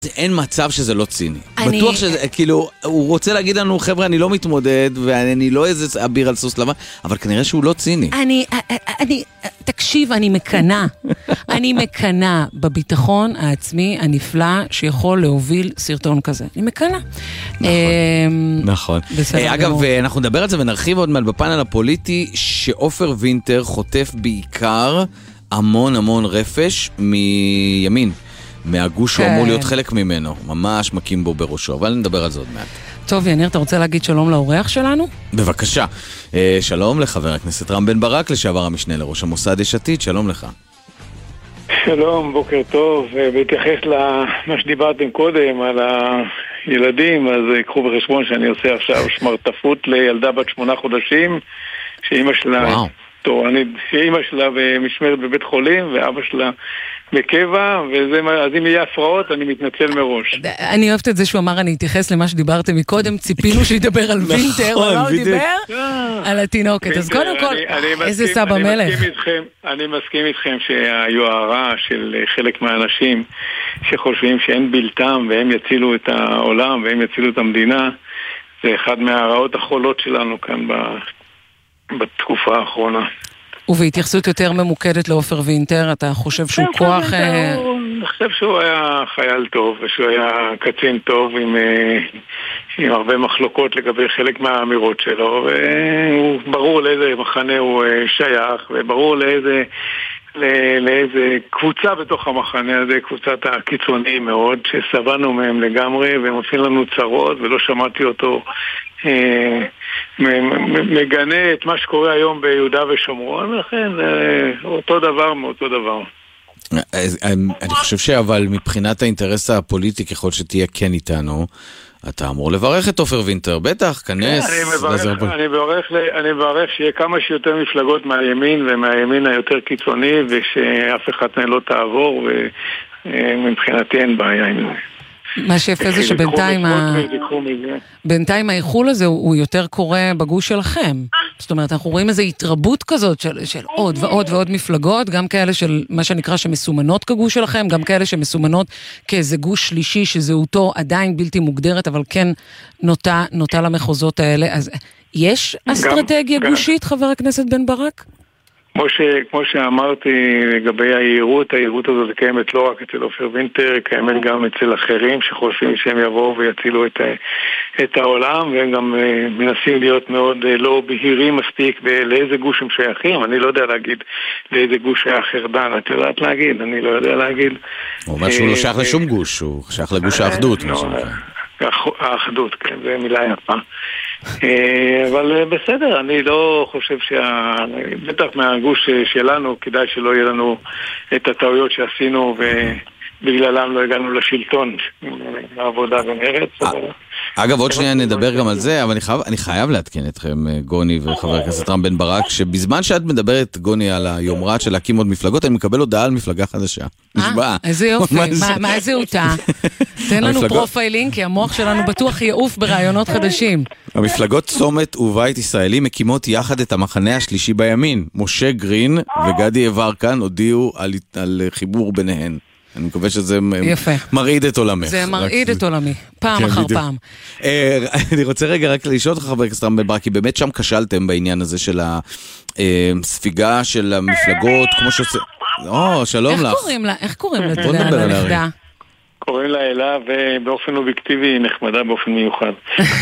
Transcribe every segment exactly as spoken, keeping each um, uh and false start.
אין מצב שזה לא ציני. אני... בטוח שזה, כאילו, הוא רוצה להגיד לנו, חבר'ה, אני לא מתמודד, ואני לא איזה אביר על סוס לבן, אבל כנראה שהוא לא ציני. אני, אני, תקשיב, אני מקנה. אני מקנה בביטחון העצמי הנפלא שיכול להוביל סרטון כזה. אני מקנה. נכון. נכון. אגב, אנחנו נדבר על זה ונרחיב עוד מעט בפאנל הפוליטי, שאופר וינטר חוטף בעיקר המון המון רפש מימין. מהגוש שהוא אמור להיות חלק ממנו, ממש מקים בו בראשו, אבל נדבר על זה עוד מעט. טוב, יניר, אתה רוצה להגיד שלום לאורח שלנו? בבקשה. שלום לחבר הכנסת רם בן ברק, לשעבר המשנה לראש המוסד יש עתיד, שלום לך. שלום, בוקר טוב, בהתייחס למה שדיברתם קודם על הילדים, אז קחו בחשבון שאני עושה עכשיו שמרטפות לילדה בת שמונה חודשים, שאמא שלה תורנית, שאמא שלה במשמרת בבית חולים, ואבא שלה בקבע, וזה, אז אם יהיה הפרעות, אני מתנצל מראש. אני אוהבת את זה שהוא אמר, אני אתייחס למה שדיברתם מקודם, ציפינו שידבר על וינטר, אבל לא דיבר על התינוקת. אז קודם כל, איזה סבא מלך. אני מסכים איתכם שהיוהרה של חלק מהאנשים שחושבים שאין בלתם, והם יצילו את העולם, והם יצילו את המדינה, זה אחד מהרעות החולות שלנו כאן בתקופה האחרונה. ובהתייחסות יותר ממוקדת לאופר וינטר, אתה חושב שהוא כוח... אני חושב שהוא היה חייל טוב, ושהוא היה קצין טוב עם, עם הרבה מחלוקות לגבי חלק מהאמירות שלו, והוא ברור לאיזה מחנה הוא שייך, וברור לאיזה, לאיזה קבוצה בתוך המחנה הזה, קבוצת הקיצוניים מאוד, שסבנו מהם לגמרי, והם עושים לנו צרות, ולא שמעתי אותו... מגנה את מה שקורה היום ביהודה ושומרון, ולכן אותו דבר מאותו דבר. אני חושב שאבל מבחינת האינטרס הפוליטי, ככל שתהיה כן איתנו, אתה אמור לברך את אופר וינטר, בטח, כנס. אני מברך שיהיה כמה שיותר מפלגות מהימין ומהימין היותר קיצוני, ושאף אחד לא תעבור, ומבחינתי אין בעיה עם זה. מה שיפה זה שבינתיים בינתיים האיחול הזה הוא יותר קורה בגוש שלכם. זאת אומרת, אנחנו רואים איזו התרבות כזאת של עוד ועוד ועוד מפלגות, גם כאלה של מה שנקרא שמסומנות כגוש שלכם, גם כאלה שמסומנות כאיזה גוש שלישי שזהותו עדיין בלתי מוגדרת, אבל כן נוטה, נוטה למחוזות האלה. אז יש אסטרטגיה גושית, חבר הכנסת בן ברק? כמו, ש, כמו שאמרתי לגבי היעירות, היעירות הזאת קיימת לא רק אצל אופר וינטר, קיימת גם אצל אחרים שחושבים שהם יבואו ויצילו את, את העולם, והם גם מנסים להיות מאוד לא בהירים מספיק לאיזה גוש הם שייכים. אני לא יודע להגיד לאיזה גוש שייך ארדן, את יודעת להגיד, אני לא יודע להגיד. הוא אומר שהוא לא שייך לשום גוש, הוא שייך לגוש האחדות. האחדות, כן, זה מילה יפה. אבל בסדר, אני לא חושב שבטח מהגוש שלנו כדאי שלא יהיה לנו את הטעויות שעשינו ובגללם לא הגענו לשלטון לעבודה ומרץ. אגב, עוד שנייה נדבר גם על זה, אבל אני חייב להתקן אתכם, גוני וחבר הכנסת רם בן ברק, שבזמן שאת מדברת, גוני, על היומרת של להקים עוד מפלגות, אני מקבל הודעה על מפלגה חדשה. אה, איזה יופי, מה זה אותה? תן לנו פרופיילינג, כי המוח שלנו בטוח יעוף ברעיונות חדשים. המפלגות צומת ובית ישראלי מקימות יחד את המחנה השלישי בימין. משה גרין וגדי יברקן הודיעו על חיבור ביניהן. אני מקווה שזה מרעיד את עולמך. זה מרעיד את עולמי, פעם אחר פעם. אני רוצה רגע רק לשאול אותך, חבר הכנסת רם בן ברק, כי באמת שם כשלתם בעניין הזה של הספיגה של המפלגות, כמו שעושה... או, שלום לך. איך קוראים לה? איך קוראים לה? בוא נדבר על הרגע. קוראים לה אלה, ובאופן אובייקטיבי היא נחמדה באופן מיוחד.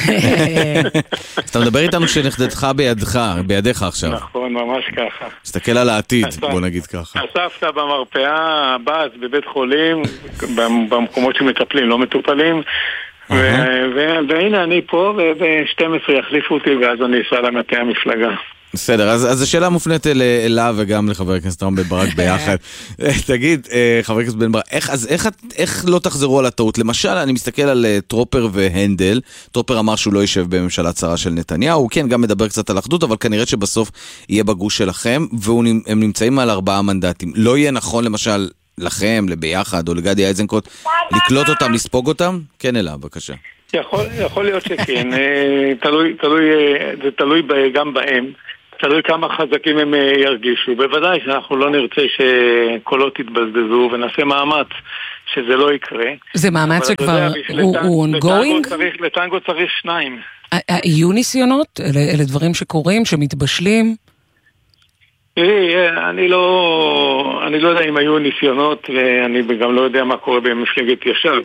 אתה מדבר איתנו שנחדתך בידך, בידיך עכשיו. נכון, ממש ככה. תסתכל על העתיד, בוא נגיד ככה. אספת במרפאה, הבאז, בבית חולים, במקומות שמטפלים, לא מטופלים, והנה אני פה, וב-שתים עשרה יחליפו אותי, ואז אני אסע למטה המפלגה. בסדר, אז, אז השאלה מופנית אליו וגם לחבר הכנסת רם בן ברק ביחד. תגיד, חבר הכנסת בן ברק, איך, אז איך, איך לא תחזרו על הטעות? למשל, אני מסתכל על טרופר והנדל. טרופר אמר שהוא לא יישב בממשלה צרה של נתניהו. הוא כן גם מדבר קצת על אחדות, אבל כנראה שבסוף יהיה בגוש שלכם, והם נמצאים על ארבעה מנדטים. לא יהיה נכון, למשל, לכם, לביחד או לגדי איזנקוט, לקלוט אותם, לספוג אותם? כן, אלה, בבקשה. יכול, יכול להיות שכן. תלוי, תלוי, זה תלוי גם בהם. תלוי כמה חזקים הם ירגישו. בוודאי שאנחנו לא נרצה שקולות יתבזבזו ונעשה מאמץ שזה לא יקרה. זה מאמץ שכבר הוא ongoing? לטנגו צריך שניים. היו ניסיונות? אלה דברים שקורים, שמתבשלים? תראי, אני לא, אני לא יודע אם היו ניסיונות, ואני גם לא יודע מה קורה במפלגת ישר.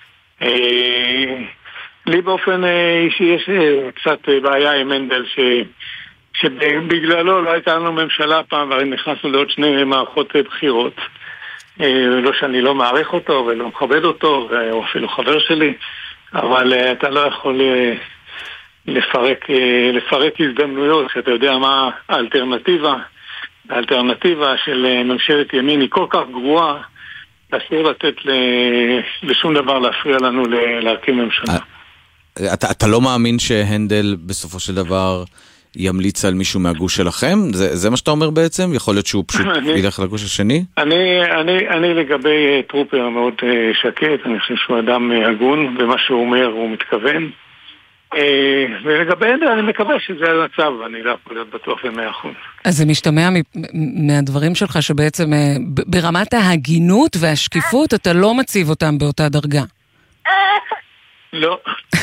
לי באופן אישי יש קצת בעיה עם הנדל, ש... שבגללו לא הייתה לנו ממשלה פעם, והרי נכנסנו לעוד שני מערכות בחירות. לא שאני לא מעריך אותו ולא מכבד אותו, או אפילו חבר שלי, אבל אתה לא יכול לפרק, לפרק הזדמנויות, שאתה יודע מה האלטרנטיבה. האלטרנטיבה של ממשלת ימין היא כל כך גרועה, אסור לתת לשום דבר להפריע לנו להקים ממשלה. אתה, אתה לא מאמין שהנדל בסופו של דבר ימליץ על מישהו מהגוש שלכם? זה, זה מה שאתה אומר בעצם? יכול להיות שהוא פשוט אני, ילך לגוש השני? אני, אני, אני לגבי טרופר מאוד שקט, אני חושב שהוא אדם הגון, ומה שהוא אומר הוא מתכוון. ולגבי הנדל אני מקווה שזה המצב, אני לא יכול להיות בטוח במאה אחוז. אז זה משתמע מהדברים שלך שבעצם ברמת ההגינות והשקיפות אתה לא מציב אותם באותה דרגה. לא.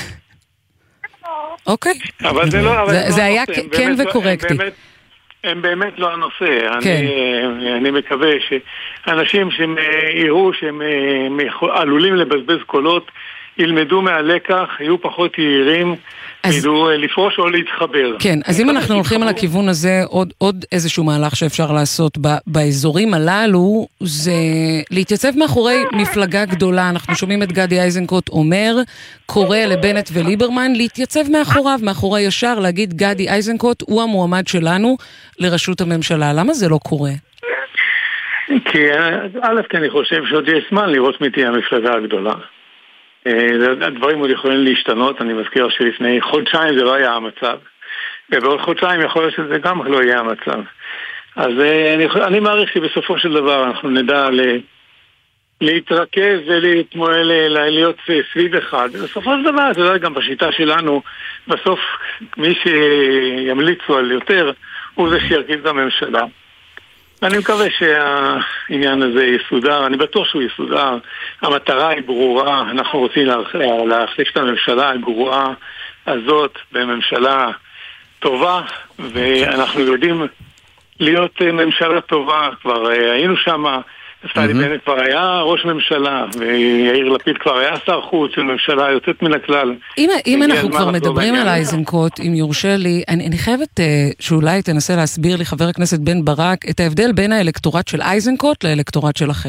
אוקיי. אבל זה לא... זה היה כן וקורקטי. הם באמת לא הנושא. אני מקווה שאנשים שהם יראו שהם עלולים לבזבז קולות, ילמדו מהלקח, יהיו פחות יעירים, ידעו לפרוש או להתחבר. כן, אז אם אנחנו הולכים על הכיוון הזה, עוד, עוד איזשהו מהלך שאפשר לעשות ב, באזורים הללו, זה להתייצב מאחורי מפלגה גדולה. אנחנו שומעים את גדי איזנקוט אומר, קורא לבנט וליברמן, להתייצב מאחוריו, מאחורי ישר, להגיד גדי איזנקוט הוא המועמד שלנו לראשות הממשלה. למה זה לא קורה? כי א', כי אני חושב שעוד יש זמן לראות מי תהיה המפלגה הגדולה. הדברים עוד יכולים להשתנות, אני מזכיר שלפני חודשיים זה לא היה המצב, ובעוד חודשיים יכול להיות שזה גם לא יהיה המצב. אז אני, אני מעריך שבסופו של דבר אנחנו נדע ל, להתרכז ולהיות סביב אחד. בסופו של דבר, זה לא גם בשיטה שלנו, בסוף מי שימליצו על יותר, הוא זה שירכיב את הממשלה. אני מקווה שהעניין הזה יסודר, אני בטוח שהוא יסודר, המטרה היא ברורה, אנחנו רוצים להחליף את הממשלה הגרועה הזאת בממשלה טובה, ואנחנו יודעים להיות ממשלה טובה, כבר היינו שם, נפתלי בנט כבר היה ראש ממשלה, ויאיר לפיד כבר היה שר חוץ של ממשלה יוצאת מן הכלל. אם, אם אנחנו כבר מדברים על איזנקוט, אם יורשה לי, אני, אני חייבת uh, שאולי תנסה להסביר לי חבר הכנסת בן ברק, את ההבדל בין האלקטורט של איזנקוט לאלקטורט שלכם.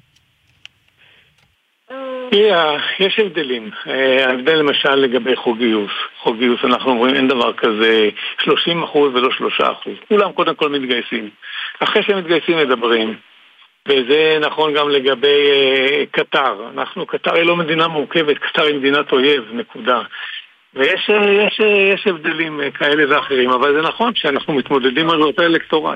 יש הבדלים. ההבדל למשל לגבי חוק גיוס. חוק גיוס אנחנו אומרים אין דבר כזה שלושים אחוז ולא שלושה אחוז. כולם קודם כל מתגייסים. אחרי שהם מתגייסים מדברים. וזה נכון גם לגבי uh, קטר. אנחנו, קטר היא לא מדינה מורכבת, קטר היא מדינת אויב, נקודה. ויש יש, יש הבדלים uh, כאלה ואחרים, אבל זה נכון שאנחנו מתמודדים על אותו אלקטורט.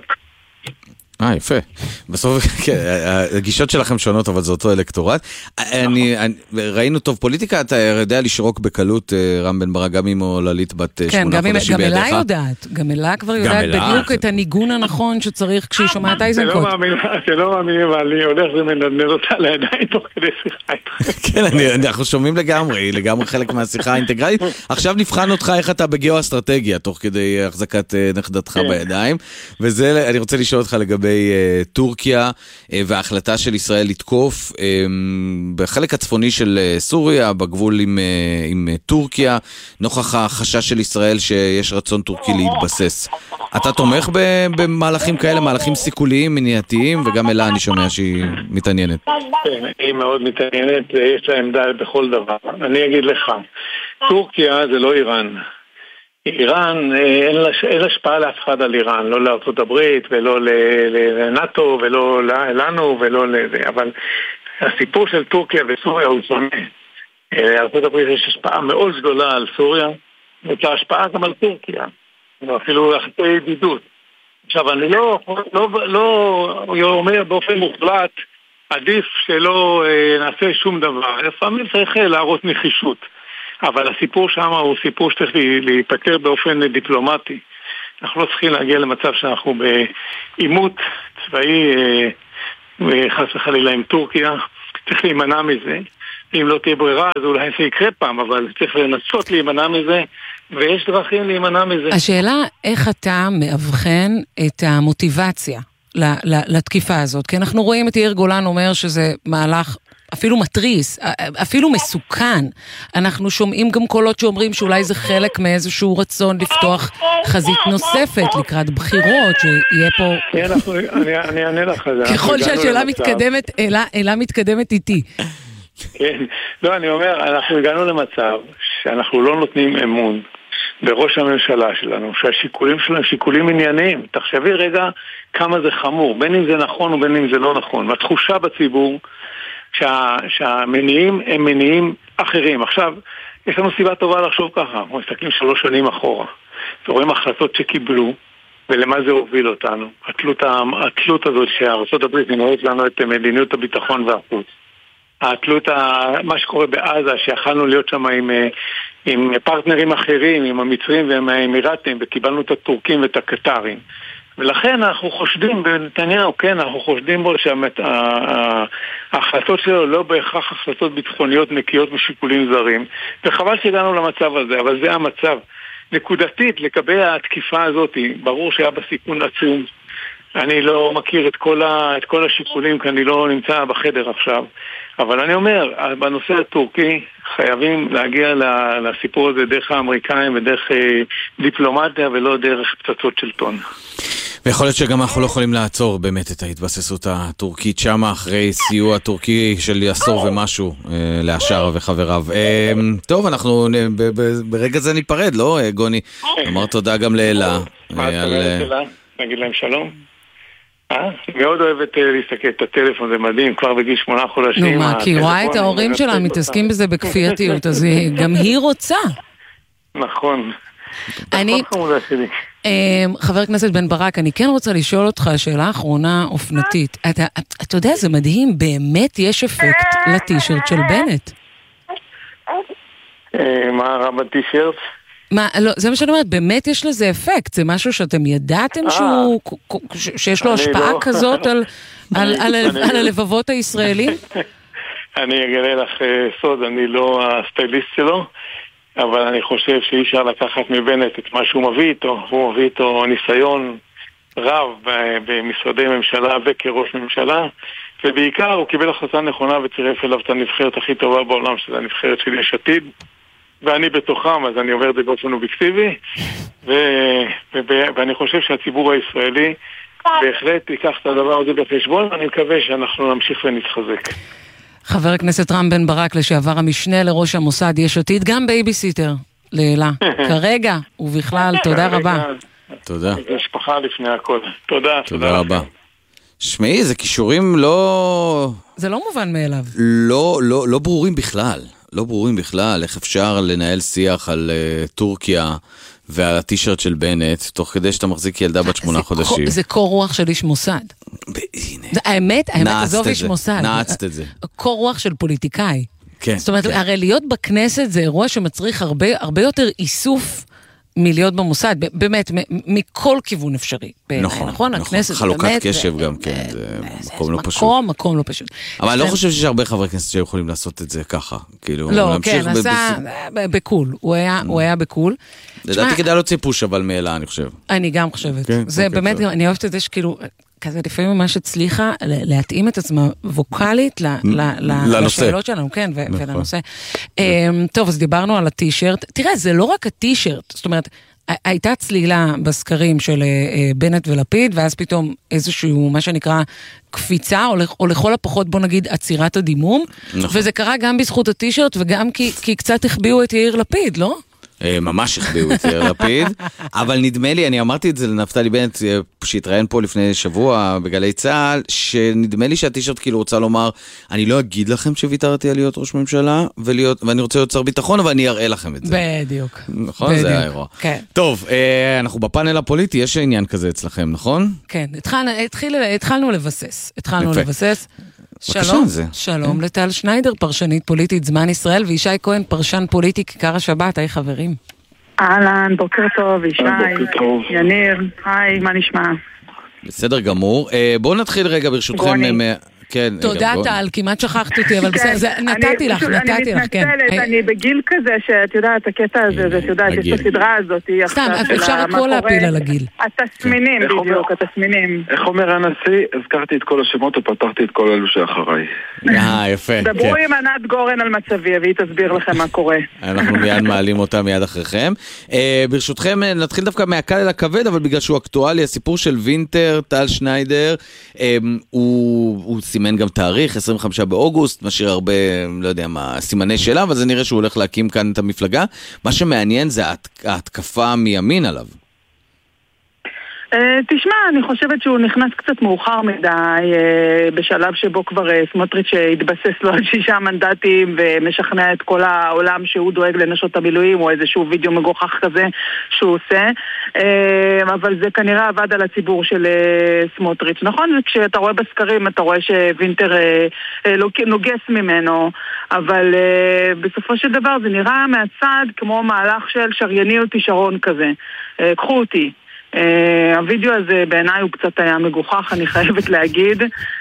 אה, יפה. בסוף, כן, הגישות שלכם שונות, אבל זה אותו אלקטורט. אני, אני, ראינו טוב פוליטיקה, אתה יודע לשרוק בקלות רם בן ברק, גם אם עוללית בת שמונה חודשים בידיך. כן, גם אלה יודעת. גם אלה כבר יודעת בדיוק את הניגון הנכון שצריך כשהיא שומעת איזנקוט. שלא מאמינים, אבל אני הולך ומנדנד אותה לידיים תוך כדי שיחה איתך. כן, אנחנו שומעים לגמרי, לגמרי חלק מהשיחה האינטגרלית. עכשיו נבחן אותך איך אתה בגיאו-אסטרטגיה, תוך כדי החזקת נכדתך בידיים. וזה, אני רוצה לשאול אותך לגבי טורקיה וההחלטה של ישראל לתקוף בחלק הצפוני של סוריה, בגבול עם, עם טורקיה, נוכח החשש של ישראל שיש רצון טורקי להתבסס. אתה תומך במהלכים כאלה, מהלכים סיכוליים, מניעתיים, וגם אלה אני שומע שהיא מתעניינת. כן, היא מאוד מתעניינת, יש לה עמדה בכל דבר. אני אגיד לך, טורקיה זה לא איראן. איראן, אין לה, אין לה השפעה לאף אחד על איראן, לא לארצות הברית ולא לנאטו ולא לנו ולא לזה, אבל הסיפור של טורקיה וסוריה הוא שונה. לארצות הברית יש השפעה מאוד גדולה על סוריה, ויש השפעה גם על טורקיה, אפילו אחרי ידידות. עכשיו, אני לא, לא, לא אומר באופן מוחלט, עדיף שלא נעשה שום דבר, לפעמים צריך להראות נחישות. אבל הסיפור שם הוא סיפור שצריך להיפטר באופן דיפלומטי. אנחנו לא צריכים להגיע למצב שאנחנו בעימות צבאי חס וחלילה עם טורקיה. צריך להימנע מזה. אם לא תהיה ברירה, אז אולי זה יקרה פעם, אבל צריך לנסות להימנע מזה, ויש דרכים להימנע מזה. השאלה, איך אתה מאבחן את המוטיבציה לתקיפה הזאת? כי אנחנו רואים את יאיר גולן אומר שזה מהלך אפילו מטריס, אפילו מסוכן. אנחנו שומעים גם קולות שאומרים שאולי זה חלק מאיזשהו רצון לפתוח חזית נוספת לקראת בחירות, שיהיה פה... כן, אני אענה לך. ככל שהשאלה מתקדמת, אלה מתקדמת איתי. כן, לא, אני אומר, אנחנו הגענו למצב שאנחנו לא נותנים אמון בראש הממשלה שלנו, שהשיקולים שלנו שיקולים ענייניים. תחשבי רגע כמה זה חמור, בין אם זה נכון או בין אם זה לא נכון. והתחושה בציבור שה, שהמניעים הם מניעים אחרים. עכשיו, יש לנו סיבה טובה לחשוב ככה, אנחנו מסתכלים שלוש שנים אחורה, ורואים החלטות שקיבלו, ולמה זה הוביל אותנו. התלות, התלות הזאת שארצות הברית מנהלת לנו את מדיניות הביטחון והחוץ. התלות, מה שקורה בעזה, שיכלנו להיות שם עם, עם פרטנרים אחרים, עם המצרים ועם האמירתים, וקיבלנו את הטורקים ואת הקטרים. ולכן אנחנו חושדים בנתניהו, כן, אנחנו חושדים בו שההחלטות שלו לא בהכרח החלטות ביטחוניות נקיות משיקולים זרים, וחבל שהגענו למצב הזה, אבל זה המצב. נקודתית, לגבי התקיפה הזאת, ברור שהיה בסיכון עצום. אני לא מכיר את כל, ה, את כל השיקולים, כי אני לא נמצא בחדר עכשיו. אבל אני אומר, בנושא הטורקי חייבים להגיע לסיפור הזה דרך האמריקאים ודרך דיפלומטיה ולא דרך פצצות שלטון. ויכול להיות שגם אנחנו לא יכולים לעצור באמת את ההתבססות הטורקית שם אחרי סיוע טורקי של עשור ומשהו לאשר וחבריו. טוב, אנחנו ברגע זה ניפרד, לא גוני? אמר תודה גם לאלה. מה את אומרת אלה? נגיד להם שלום. אה? מאוד אוהבת להסתכל את הטלפון, זה מדהים, כבר בגיל שמונה חודשים. נו מה, כי היא רואה את ההורים שלה מתעסקים בזה בכפייתיות, אז גם היא רוצה. נכון. אני, חבר הכנסת בן ברק, אני כן רוצה לשאול אותך שאלה אחרונה אופנתית. אתה, אתה יודע, זה מדהים, באמת יש אפקט לטישרט של בנט. מה רע בטישרט? מה, לא, זה מה שאני אומרת, באמת יש לזה אפקט, זה משהו שאתם ידעתם שהוא, שיש לו השפעה כזאת על, על, על, על הלבבות הישראלים? אני אגלה לך סוד, אני לא הסטייליסט שלו, אבל אני חושב שאי אפשר לקחת מבנט את מה שהוא מביא איתו, הוא מביא איתו ניסיון רב במשרדי ממשלה וכראש ממשלה, ובעיקר הוא קיבל החלטה נכונה וצירף אליו את הנבחרת הכי טובה בעולם, שזה הנבחרת של יש עתיד, ואני בתוכם, אז אני עובר את זה באופן אובייקטיבי, ו... ו... ואני חושב שהציבור הישראלי בהחלט ייקח את הדבר הזה בחשבון, ואני מקווה שאנחנו נמשיך ונתחזק. חבר הכנסת רם בן ברק, לשעבר המשנה לראש המוסד יש עתיד, גם בייביסיטר לאלה. כרגע ובכלל, תודה רבה. תודה. משפחה לפני הכל. תודה. תודה רבה. שמעי, זה קישורים לא... זה לא מובן מאליו. לא, לא, לא ברורים בכלל. לא ברורים בכלל איך אפשר לנהל שיח על uh, טורקיה ועל הטישרט של בנט, תוך כדי שאתה מחזיק ילדה בת שמונה חודשים. זה קור רוח של איש מוסד. הנה. האמת, האמת, עזוב איש מוסד. נעצת את זה. קור רוח של פוליטיקאי. כן. זאת אומרת, הרי להיות בכנסת זה אירוע שמצריך הרבה, הרבה יותר איסוף מלהיות במוסד, באמת, מכל כיוון אפשרי. נכון, נכון. חלוקת קשב גם, כן, זה מקום לא פשוט. מקום, מקום לא פשוט. אבל אני לא חושב שיש הרבה חברי כנסת שיכולים לעשות את זה ככה. לא, כן, עשה בקול. הוא היה בקול. לדעתי כדאי להוציא פוש, אבל מאלה, אני חושב. אני גם חושבת. זה באמת, אני אוהבת את זה שכאילו, כזה לפעמים ממש הצליחה להתאים את עצמה ווקלית לשאלות שלנו, כן, ולנושא. טוב, אז דיברנו על הטישרט. תראה, זה לא רק הטישרט, זאת אומרת, הייתה צלילה בסקרים של בנט ולפיד, ואז פתאום איזשהו, מה שנקרא, קפיצה, או לכל הפחות, בוא נגיד, עצירת הדימום, וזה קרה גם בזכות הטישרט, וגם כי קצת החביאו את יאיר לפיד, לא? ממש החביאו את יאיר לפיד, אבל נדמה לי, אני אמרתי את זה לנפתלי בנט, שהתראיין פה לפני שבוע בגלי צהל, שנדמה לי שהטישרט כאילו רוצה לומר, אני לא אגיד לכם שוויתרתי על להיות ראש ממשלה, ולהיות, ואני רוצה להיות שר ביטחון, אבל אני אראה לכם את זה. בדיוק. נכון? בדיוק. זה האירוע. כן. טוב, אנחנו בפאנל הפוליטי, יש עניין כזה אצלכם, נכון? כן, התחלנו, התחיל, התחלנו לבסס. התחלנו יפה. לבסס. שלום, שלום לטל שניידר, פרשנית פוליטית זמן ישראל, וישי כהן, פרשן פוליטי כיכר השבת. היי חברים. אהלן, בוקר טוב, ישי, יניר, היי, מה נשמע? בסדר גמור. בואו נתחיל רגע ברשותכם. כן. תודה טל, כמעט שכחת אותי, אבל בסדר, נתתי לך, נתתי לך, כן. אני מתנצלת, אני בגיל כזה שאת יודעת, הקטע הזה, ואת יודעת, יש את הסדרה הזאת. סתם, אפשר הכל להפיל על הגיל. התסמינים, בדיוק, התסמינים. איך אומר הנשיא? הזכרתי את כל השמות ופתחתי את כל אלו שאחריי. אה, יפה. דברו עם ענת גורן על מצבי, והיא תסביר לכם מה קורה. אנחנו מיד מעלים אותה מיד אחריכם. ברשותכם, נתחיל דווקא מהקל אל הכבד, אבל בגלל שהוא אקטואלי, הסיפור של וינטר, טל שניידר, הוא סימן גם תאריך, עשרים וחמישה באוגוסט, משאיר הרבה, לא יודע מה, סימני שאלה, אבל זה נראה שהוא הולך להקים כאן את המפלגה. מה שמעניין זה ההתקפה מימין עליו. תשמע, אני חושבת שהוא נכנס קצת מאוחר מדי, בשלב שבו כבר סמוטריץ' התבסס לו על שישה מנדטים ומשכנע את כל העולם שהוא דואג לנשות המילואים, או איזשהו וידאו מגוחך כזה שהוא עושה, אבל זה כנראה עבד על הציבור של סמוטריץ'. נכון, כשאתה רואה בסקרים אתה רואה שווינטר נוגס ממנו, אבל בסופו של דבר זה נראה מהצד כמו מהלך של שרייני אותי שרון כזה, קחו אותי. הווידאו הזה בעיניי הוא קצת היה מגוחך, אני חייבת להגיד.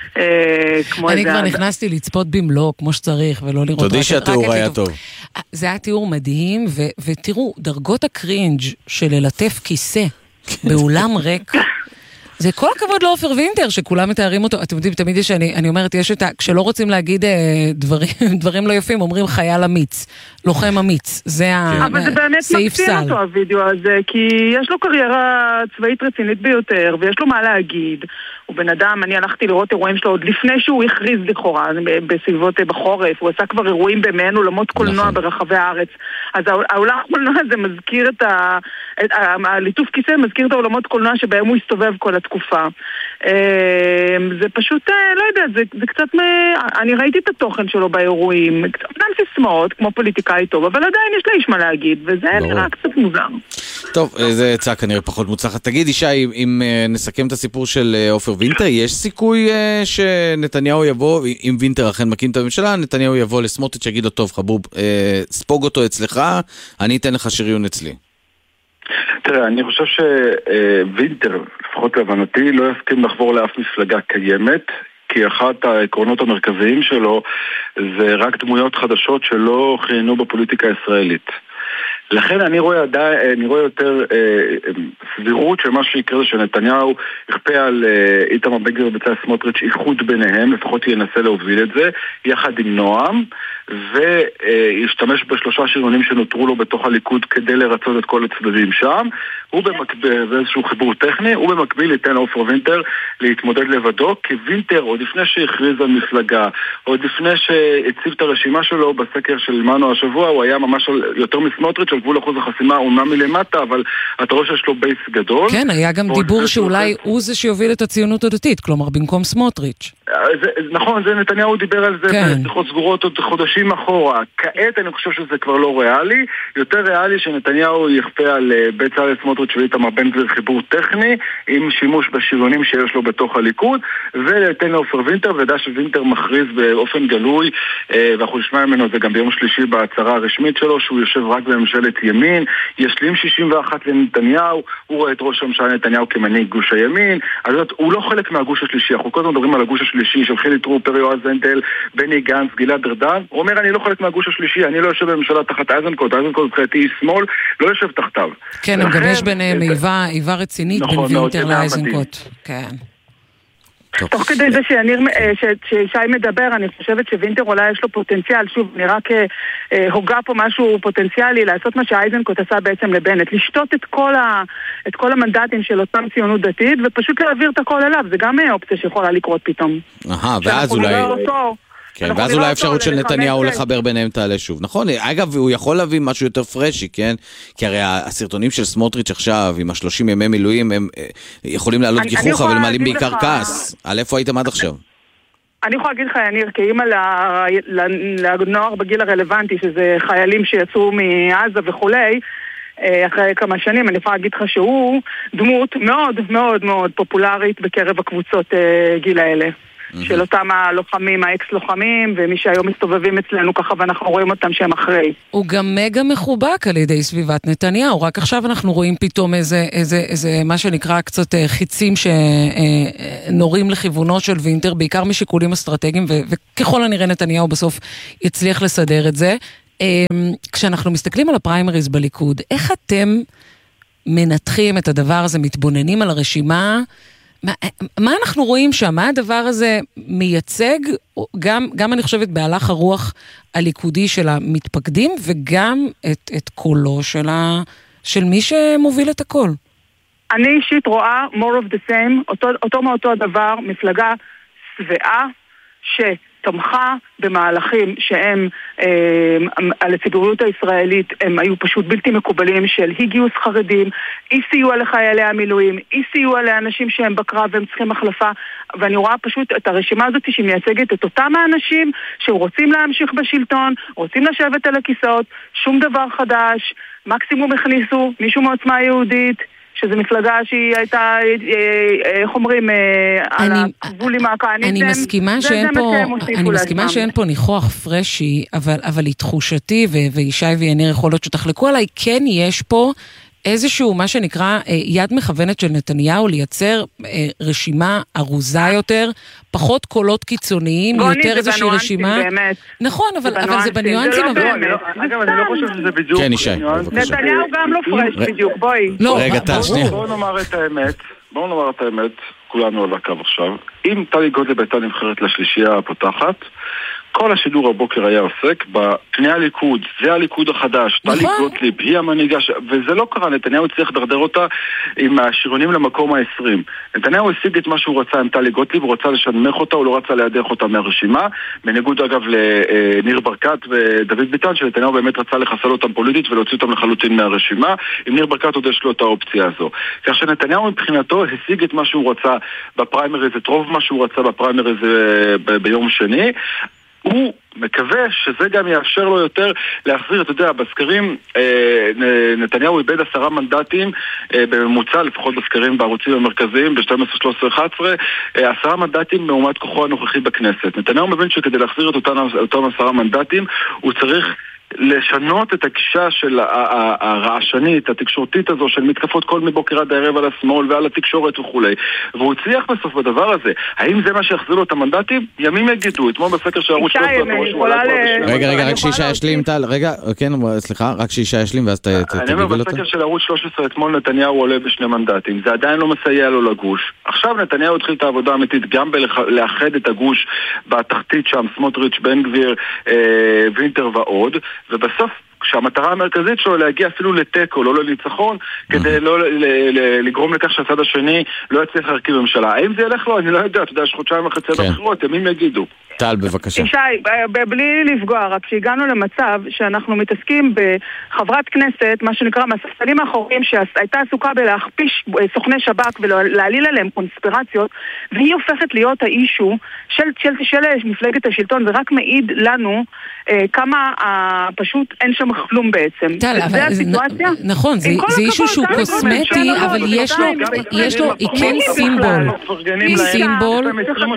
אני כבר נכנסתי לצפות במלוא כמו שצריך ולא לראות רק... תודי שהתיאור היה טוב. זה היה תיאור מדהים, ותראו, דרגות הקרינג' של ללטף כיסא באולם ריק, זה כל הכבוד לאופר וינטר, שכולם מתארים אותו. אתם יודעים, תמיד יש, אני, אני אומרת, יש את ה... כשלא רוצים להגיד אה, דברים, דברים לא יפים, אומרים חייל אמיץ, לוחם אמיץ. זה הסעיף סל. אבל זה באמת מקסים אותו, הווידאו הזה, כי יש לו קריירה צבאית רצינית ביותר, ויש לו מה להגיד. הוא בן אדם, אני הלכתי לראות אירועים שלו עוד לפני שהוא הכריז לכאורה, בסביבות בחורף, הוא עשה כבר אירועים במעין אולמות קולנוע ברחבי הארץ. אז העולם קולנוע הזה מזכיר את ה... הליטוף כיסא מזכיר את העולמות קולנוע שבהם הוא הסתובב כל התקופה. זה פשוט, לא יודע, זה, זה קצת, אני ראיתי את התוכן שלו באירועים, קצת גם סיסמאות, כמו פוליטיקאי טוב, אבל עדיין יש לה איש מה להגיד, וזה נראה קצת מוזר. טוב, זה יצא כנראה פחות מוצלחת. תגיד, ישי, אם נסכם את הסיפור של אופר וינטר, יש סיכוי שנתניהו יבוא, אם וינטר אכן מקים את הממשלה, נתניהו יבוא לסמוטריץ' שיגיד לו, טוב, חבוב, ספוג אותו אצלך, אני אתן לך שריון אצלי. תראה, אני חושב שווינטר, לפחות להבנתי, לא יסכים לחבור לאף מפלגה קיימת, כי אחת העקרונות המרכזיים שלו זה רק דמויות חדשות שלא חיינו בפוליטיקה הישראלית. לכן אני רואה, אני רואה יותר אה, סבירות שמה שיקרה זה שנתניהו יכפה על אה, איתמר בן גביר ובצלאל סמוטריץ' איחוד ביניהם, לפחות ינסה להוביל את זה, יחד עם נועם, וישתמש בשלושה שריונים שנותרו לו בתוך הליכוד כדי לרצות את כל הצדדים שם. הוא במקביל, זה איזשהו חיבור טכני, הוא במקביל ייתן אופר וינטר להתמודד לבדו, כי וינטר עוד לפני שהכריז על מפלגה, עוד לפני שהציב את הרשימה שלו בסקר של מנו השבוע, הוא היה ממש יותר מסמוטריץ' על גבול אחוז החסימה, הוא מה מלמטה, אבל אתה רואה שיש לו בייס גדול. כן, היה גם דיבור שאולי הוא זה שיוביל את הציונות הדתית, כלומר במקום סמוטריץ'. זה, נכון, זה נתניהו דיבר על זה כן. בשיחות סגורות עוד חודשים אחורה. כעת אני חושב שזה כבר לא ריאלי, יותר ריאלי שנתניהו יכפה על בצלאל סמוטריץ' ואיתמר בן גביר חיבור טכני עם שימוש בשריונים שיש לו בתוך הליכוד, ולתן לאופר וינטר, וידע שווינטר מכריז באופן גלוי, ואנחנו נשמע ממנו זה גם ביום שלישי בהצהרה הרשמית שלו, שהוא יושב רק בממשלת ימין, ישלים שישים ואחת לנתניהו, הוא רואה את ראש הממשלה נתניהו כמנהיג גוש הימין, אז הוא לא חלק מהגוש השלישי, אנחנו קודם מדברים על הגוש השלישי של חילי טרופר, יועז הנדל, בני גנץ, גלעד ארדן. הוא אומר אני לא חלק מהגוש השלישי, אני לא יושב בממשלה תחת איזנקוט, איזנקוט מבחינתי איש שמאל, לא יושב תחתיו. כן, גם יש ביניהם איבה רצינית בין וינטר לאיזנקוט. כן. תוך כדי זה שישי מדבר, אני חושבת שווינטר אולי יש לו פוטנציאל, שוב, נראה כהוגע פה משהו פוטנציאלי, לעשות מה שאייזנקוט עשה בעצם לבנט, לשתות את כל, ה, את כל המנדטים של אותם ציונות דתית, ופשוט להעביר את הכל אליו, זה גם אופציה שיכולה לקרות פתאום. אהה, ואז אולי... כן, ואז אולי האפשרות של נתניהו לחבר ביניהם תעלה שוב. נכון, אגב, הוא יכול להביא משהו יותר פרשי, כן? כי הרי הסרטונים של סמוטריץ' עכשיו, עם השלושים ימי מילואים, הם יכולים לעלות גיחוך, אבל מעלים בעיקר כעס. על איפה הייתם עד עכשיו? אני יכולה להגיד לך, יניר, כאימא לנוער בגיל הרלוונטי, שזה חיילים שיצאו מעזה וכולי, אחרי כמה שנים, אני יכולה להגיד לך שהוא דמות מאוד מאוד מאוד פופולרית בקרב הקבוצות גיל האלה. של אותם הלוחמים, האקס-לוחמים, ומי שהיום מסתובבים אצלנו ככה, ואנחנו רואים אותם שהם אחרי. הוא גם מגה מחובק על ידי סביבת נתניהו, רק עכשיו אנחנו רואים פתאום איזה, איזה, איזה, מה שנקרא קצת חיצים שנורים לכיוונו של וינטר, בעיקר משיקולים אסטרטגיים, וככל הנראה נתניהו בסוף יצליח לסדר את זה. כשאנחנו מסתכלים על הפריימריז בליכוד, איך אתם מנתחים את הדבר הזה, מתבוננים על הרשימה, מה, מה אנחנו רואים שם? מה הדבר הזה מייצג, גם, גם אני חושבת בהלך הרוח הליכודי של המתפקדים, וגם את, את קולו של, ה, של מי שמוביל את הכל? אני אישית רואה more of the same, אותו, אותו מאותו הדבר, מפלגה שבעה, ש... תמכה במהלכים שהם אה, על הציבוריות הישראלית הם היו פשוט בלתי מקובלים של אי גיוס חרדים, אי סיוע לחיילי המילואים, אי סיוע לאנשים שהם בקרב והם צריכים החלפה, ואני רואה פשוט את הרשימה הזאת שמייצגת את אותם האנשים שרוצים להמשיך בשלטון, רוצים לשבת על הכיסאות, שום דבר חדש, מקסימום הכניסו מישהו מעוצמה יהודית, שזו מפלגה שהיא הייתה, איך אומרים, על הגבול עם הכהניזם. אני מסכימה שאין פה, אני מסכימה שאין פה ניחוח פרשי, אבל, אבל היא תחושתי, וישי ויניר יכול להיות שתחלקו עליי, כן יש פה איזשהו, מה שנקרא, יד מכוונת של נתניהו, לייצר רשימה ארוזה יותר, פחות קולות קיצוניים, יותר איזושהי רשימה. נכון, אבל זה בניואנסים. אגב, אני לא חושב שזה בדיוק. כן, ישי. נתניהו גם לא פרש בדיוק, בואי. רגע, טל, שנייה. בואו נאמר את האמת, בואו נאמר את האמת, כולנו על הקו עכשיו. אם טלי גוטליב הייתה נבחרת לשלישייה הפותחת, כל השידור הבוקר היה עוסק בפני הליכוד, זה הליכוד החדש, טלי גוטליב, היא המנהיגה, וזה לא קרה, נתניהו צריך לדרדר אותה עם השריונים למקום ה-עשרים. נתניהו השיג את מה שהוא רצה עם טלי גוטליב, הוא רצה לשנמך אותה, הוא לא רצה להדך אותה מהרשימה, בניגוד אגב לניר ברקת ודוד ביטן, שנתניהו באמת רצה לחסל אותם פוליטית ולהוציא אותם לחלוטין מהרשימה, עם ניר ברקת עוד יש לו את האופציה הזו. כך שנתניהו מבחינתו השיג את מה שהוא רצה בפריימריז, את רוב מה שהוא רצה בפריימריז ביום שני, הוא מקווה שזה גם יאפשר לו יותר להחזיר, אתה יודע, בסקרים נתניהו איבד עשרה מנדטים בממוצע, לפחות בסקרים בערוצים המרכזיים ב-שתים עשרה, שלוש עשרה, אחת עשרה, עשרה מנדטים מעומת כוחו הנוכחי בכנסת. נתניהו מבין שכדי להחזיר את אותם עשרה מנדטים הוא צריך לשנות את הגישה של הרעשנית, התקשורתית הזו של מתקפות כל מבוקר עד הערב על השמאל ועל התקשורת וכולי, והוא הצליח בסוף בדבר הזה. האם זה מה שיחזיר לו את המנדטים? ימים יגידו, אתמול בסקר של ערוץ שלוש עשרה. רגע, רגע, רק שישה ישלים, טל, רגע, כן, סליחה, רק שישה ישלים ואז תגיבל אותו. אני אומר, בסקר של ערוץ שלוש עשרה אתמול נתניהו עולה בשני מנדטים, זה עדיין לא מסייע לו לגוש. עכשיו נתניהו התחיל את העבודה האמיתית גם בלאחד את הגוש בתחתית שם, סמוטריץ', בן גביר, וינטר ועוד, ובסוף כשהמטרה המרכזית שלו להגיע אפילו לטקו, לא לניצחון, כדי לא לגרום לכך שהצד השני לא יצליח להרכיב ממשלה. האם זה ילך לו? אני לא יודע, אתה יודע, יש חודשיים וחצי עד הבחירות, ימים יגידו. טל, בבקשה. ישי, בלי לפגוע, רק שהגענו למצב שאנחנו מתעסקים בחברת כנסת, מה שנקרא מהספסלים האחוריים, שהייתה עסוקה בלהכפיש סוכני שב"כ ולהעליל עליהם קונספירציות, והיא הופכת להיות האישו של, של, של מפלגת השלטון, ורק מעיד לנו אה, כמה אה, פשוט אין שם כלום בעצם. טל, אבל הסיטואציה? נ, נכון, זה, זה אישו שהוא קוסמטי, אבל יש לו, יש לו, היא כן סימבול. היא סימבול.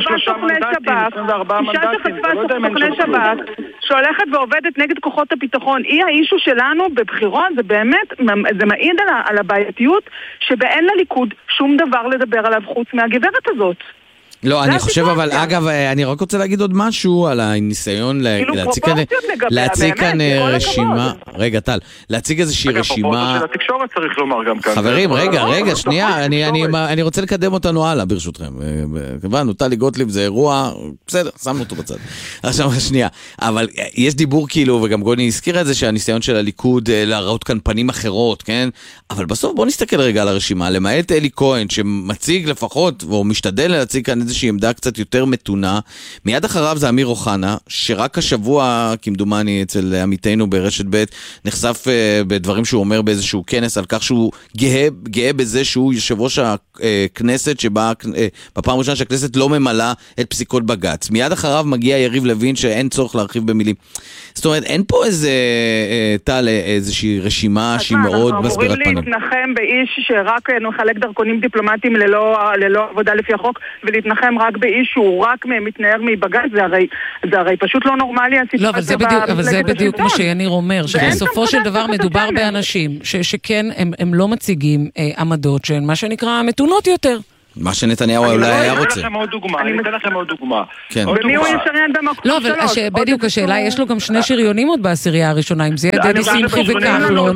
אישה שחטפה סוכני שב"כ שהולכת ועובדת נגד כוחות הביטחון, היא האישו שלנו בבחירות, זה באמת, זה מעיד על, על הבעייתיות שבאין לליכוד שום דבר לדבר עליו חוץ מהגברת הזאת. לא, אני חושב, אבל אגב, אני רק רוצה להגיד עוד משהו על הניסיון להציג כאן רשימה. רגע, טל, להציג איזושהי רשימה. של התקשורת צריך לומר גם כאן. חברים, רגע, רגע, שנייה, אני רוצה לקדם אותנו הלאה, ברשותכם. כמובן, טלי גוטליב זה אירוע, בסדר, שמנו אותו בצד. עכשיו, שנייה, אבל יש דיבור כאילו, וגם גוני הזכירה את זה, שהניסיון של הליכוד להראות כאן פנים אחרות, כן? אבל בסוף בוא נסתכל רגע על הרשימה, למעט אלי כהן, שמציג לפחות, או משתדל להציג כאן איזושהי עמדה קצת יותר מתונה. מיד אחריו זה אמיר אוחנה, שרק השבוע, כמדומני אצל עמיתנו ברשת ב', נחשף uh, בדברים שהוא אומר באיזשהו כנס, על כך שהוא גאה, גאה בזה שהוא יושב ראש הכנסת, שבה uh, בפעם ראשונה שהכנסת לא ממלאה את פסיקות בג"ץ. מיד אחריו מגיע יריב לוין, שאין צורך להרחיב במילים. זאת אומרת, אין פה איזה, uh, טל, איזושהי רשימה שהיא מאוד מסבירת פנים. אנחנו אמורים להתנחם באיש שרק מחלק דרכונים דיפלומטיים ללא, ללא עבודה לפי החוק, ולהתנחם להילחם רק באיש שהוא רק מתנער מבג"ץ, זה הרי, זה הרי פשוט לא נורמלי הסיטואציה. לא, אבל זה בדיוק, אבל זה בדיוק מה שיניר אומר, שבסופו של דבר מדובר באנשים שכן הם לא מציגים עמדות שהן מה שנקרא מתונות יותר. מה שנתניהו אולי היה רוצה. אני אתן לכם עוד דוגמה, אני אתן לכם עוד דוגמה. ומי הוא ישריין במקום שלוש? לא, אבל בדיוק השאלה, יש לו גם שני שריונים עוד בעשירייה הראשונה, אם זה יהיה דדי שמחי וכחלון.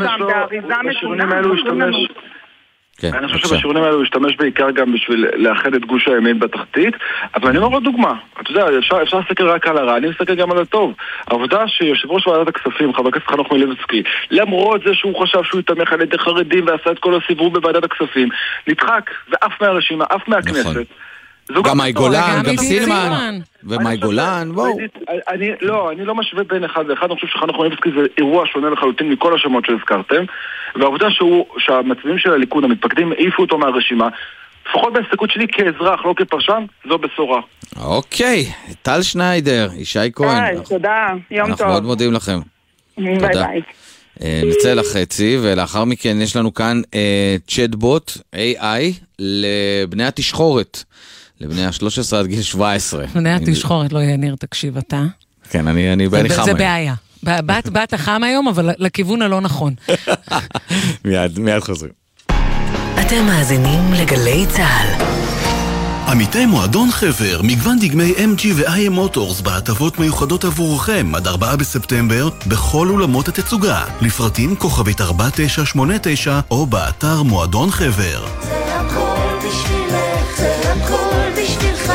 אני חושב שבשירונים האלו הוא השתמש בעיקר גם בשביל לאחד את גוש הימין בתחתית, אבל אני אומר עוד דוגמה, אתה יודע, אפשר, אפשר לסתכל רק על הרע, אני מסתכל גם על הטוב. העובדה שיושב ראש ועדת הכספים, חבר הכנסת חנוך מלביצקי, למרות זה שהוא חשב שהוא יתמך על ידי חרדים ועשה את כל הסיבוב בוועדת הכספים, נדחק ואף מהרשימה, אף מהכנסת. גם מאי גולן, גם סילמן, ומאי גולן, בואו. לא, אני לא משווה בין אחד לאחד, אני חושב שחנוך מלביצקי זה אירוע שונה לחלוטין מכל השמות שהזכרתם, והעובדה שהמצביעים של הליכוד, המתפקדים, העיפו אותו מהרשימה, לפחות בהסתכלות שלי כאזרח, לא כפרשן, זו בשורה. אוקיי, טל שניידר, ישי כהן. תודה, יום טוב. אנחנו מאוד מודים לכם. ביי ביי. נצא לחצי, ולאחר מכן יש לנו כאן צ'אטבוט איי איי לבני התשחורת. לבני ה-שלוש עשרה עד גיל שבע עשרה. בני התשחורת, לא יניר, תקשיב אתה. כן, אני, אני בעלי חם. זה בעיה. בת, בת החם היום, אבל לכיוון הלא נכון. מיד, מיד חוזרים. אתם מאזינים לגלי צהל. עמיתי מועדון חבר, מגוון דגמי אם ג'י ו-איי אם מוטורס בהטבות מיוחדות עבורכם עד ארבעה בספטמבר בכל אולמות התצוגה. לפרטים כוכבית ארבע תשע שמונה תשע או באתר מועדון חבר. זה הכל בשבילך, זה הכל בשבילך,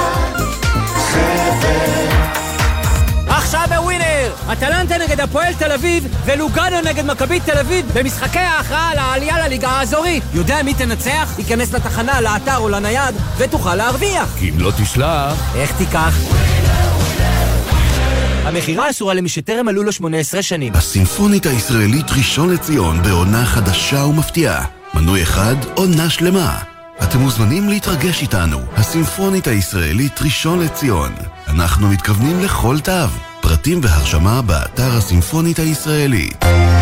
חבר. עכשיו בווינר, אטלנטה נגד הפועל תל אביב ולוגאנו נגד מכבי תל אביב במשחקי ההכרעה על העלייה לליגה האזורית. יודע מי תנצח? ייכנס לתחנה, לאתר או לנייד ותוכל להרוויח. כי אם לא תשלח, איך תיקח? המחירה אסורה למי שטרם מלאו לו שמונה עשרה שנים. הסימפונית הישראלית ראשון לציון בעונה חדשה ומפתיעה. מנוי אחד, עונה שלמה. אתם מוזמנים להתרגש איתנו. הסימפונית הישראלית ראשון לציון. אנחנו מתכוונים לכל תו. פרטים והרשמה באתר הסימפונית הישראלית.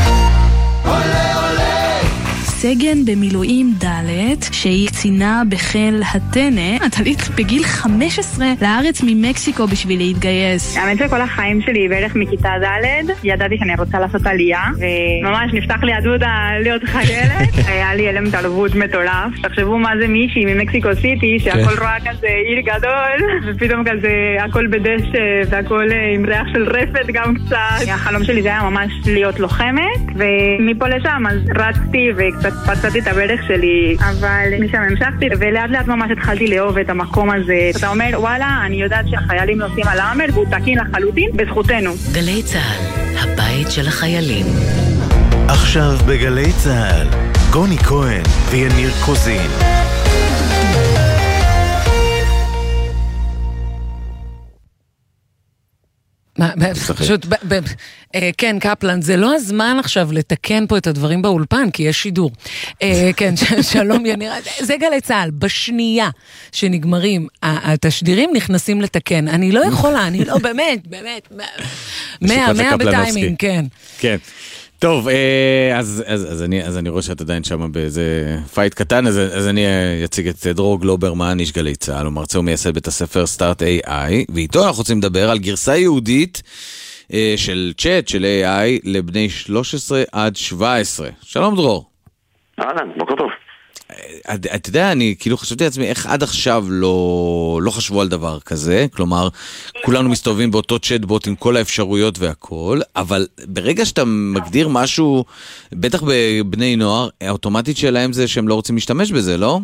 סגן במילואים ד' שהיא קצינה בחיל הטנא, עלית בגיל חמש עשרה לארץ ממקסיקו בשביל להתגייס. האמת שכל החיים שלי בערך מכיתה ד' ידעתי שאני רוצה לעשות עלייה, וממש נפתח לי הדוד להיות חיילת. היה לי אלם תלבות מטורף. תחשבו מה זה מישהי ממקסיקו סיטי שהכל רואה כזה עיר גדול, ופתאום כזה הכל בדשא והכל עם ריח של רפת גם קצת. החלום שלי זה היה ממש להיות לוחמת, ומפה לשם אז רצתי וקצת פצעתי את הברך שלי, אבל משם המשכתי ולאט לאט ממש התחלתי לאהוב את המקום הזה. אתה אומר וואלה, אני יודעת שהחיילים נוסעים על האמר והוא תקין לחלוטין בזכותנו. גלי צהל, הבית של החיילים. עכשיו בגלי צהל, גוני כהן ויניר קוזין. פשוט, כן, קפלן, זה לא הזמן עכשיו לתקן פה את הדברים באולפן, כי יש שידור. כן, שלום יניר, זה גלי צהל, בשנייה שנגמרים, התשדירים נכנסים לתקן. אני לא יכולה, אני לא, באמת, באמת, מאה, מאה בטיימינג, כן. כן. טוב, אז, אז, אז, אני, אז אני רואה שאת עדיין שם באיזה פייט קטן, אז, אז אני אציג את דרור גלוברמן, איש גלי צהל, הוא מרצה ומייסד בית הספר סטארט איי איי, ואיתו אנחנו רוצים לדבר על גרסה יהודית של צ'אט, של איי איי, לבני שלוש עשרה עד שבע עשרה. שלום דרור. אהלן, בוקר טוב. אתה יודע, אני כאילו חשבתי לעצמי איך עד עכשיו לא, לא חשבו על דבר כזה, כלומר, כולנו מסתובבים באותו צ'אטבוט עם כל האפשרויות והכל, אבל ברגע שאתה מגדיר משהו, בטח בבני נוער, האוטומטית שלהם זה שהם לא רוצים להשתמש בזה, לא?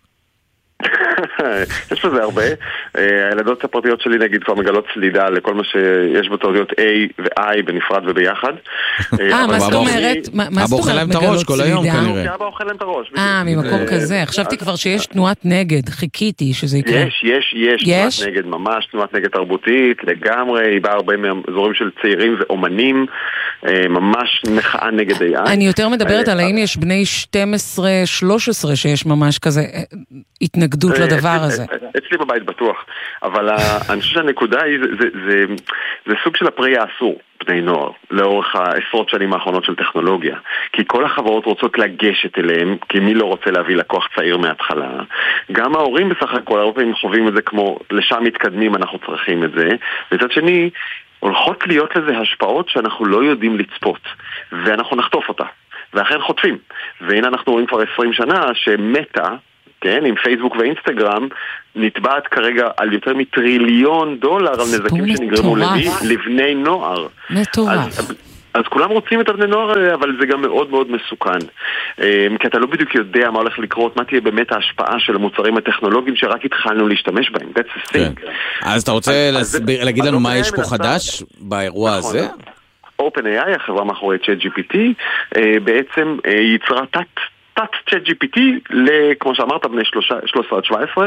יש בזה הרבה. הילדות הפרטיות שלי נגיד כבר מגלות סלידה לכל מה שיש בתאוריות A ו-I בנפרד וביחד. אה, מה זאת אומרת? מה זאת אומרת מגלות סלידה? אבא אוכל להם את הראש. אה, ממקום כזה. חשבתי כבר שיש תנועת נגד, חיכיתי שזה יקרה. יש, יש, יש תנועת נגד, ממש תנועת נגד תרבותית, לגמרי, היא באה הרבה מאזורים של צעירים ואומנים, ממש מחאה נגד איי איי. אני יותר מדברת על האם יש בני שתים עשרה שלוש עשרה שיש ממש כזה התנגדות לדבר הדבר הזה. אצלי בבית בטוח, אבל אני חושב שהנקודה היא, זה סוג של הפרי האסור, בני נוער, לאורך העשרות שנים האחרונות של טכנולוגיה. כי כל החברות רוצות לגשת אליהם, כי מי לא רוצה להביא לקוח צעיר מההתחלה. גם ההורים בסך הכל, הרבה פעמים חווים את זה כמו, לשם מתקדמים, אנחנו צריכים את זה. מצד שני, הולכות להיות לזה השפעות שאנחנו לא יודעים לצפות, ואנחנו נחטוף אותה. ואכן חוטפים. והנה אנחנו רואים כבר עשרים שנה שמטה, כן, עם פייסבוק ואינסטגרם, נתבעת כרגע על יותר מטריליון דולר על נזקים שנגרמו לבני נוער. מטורף. אז, אז כולם רוצים את הבני נוער, אבל זה גם מאוד מאוד מסוכן. כי אתה לא בדיוק יודע מה הולך לקרות, מה תהיה באמת ההשפעה של המוצרים הטכנולוגיים שרק התחלנו להשתמש בהם. That's the thing. אז אתה רוצה להגיד לנו מה יש פה חדש באירוע הזה? OpenAI, החברה מאחורי צ'אט ג'י פי טי, בעצם יצרה תת תת צ'אט ג'י פי טי, כמו שאמרת, בני שלוש עשרה עד שבע עשרה,